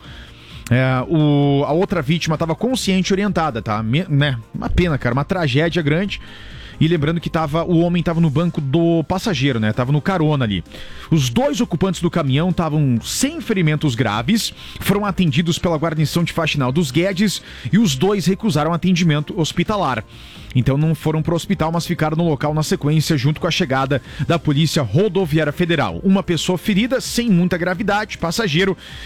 É, o, a outra vítima estava consciente e orientada, tá? Me, né? Uma pena, cara, uma tragédia grande. E lembrando que tava, o homem estava no banco do passageiro, né? Tava no carona ali. Os dois ocupantes do caminhão estavam sem ferimentos graves, foram atendidos pela guarnição de Faxinal dos Guedes e os dois recusaram atendimento hospitalar. Então não foram para o hospital, mas ficaram no local na sequência, junto com a chegada da Polícia Rodoviária Federal. Uma pessoa ferida, sem muita gravidade, passageiro,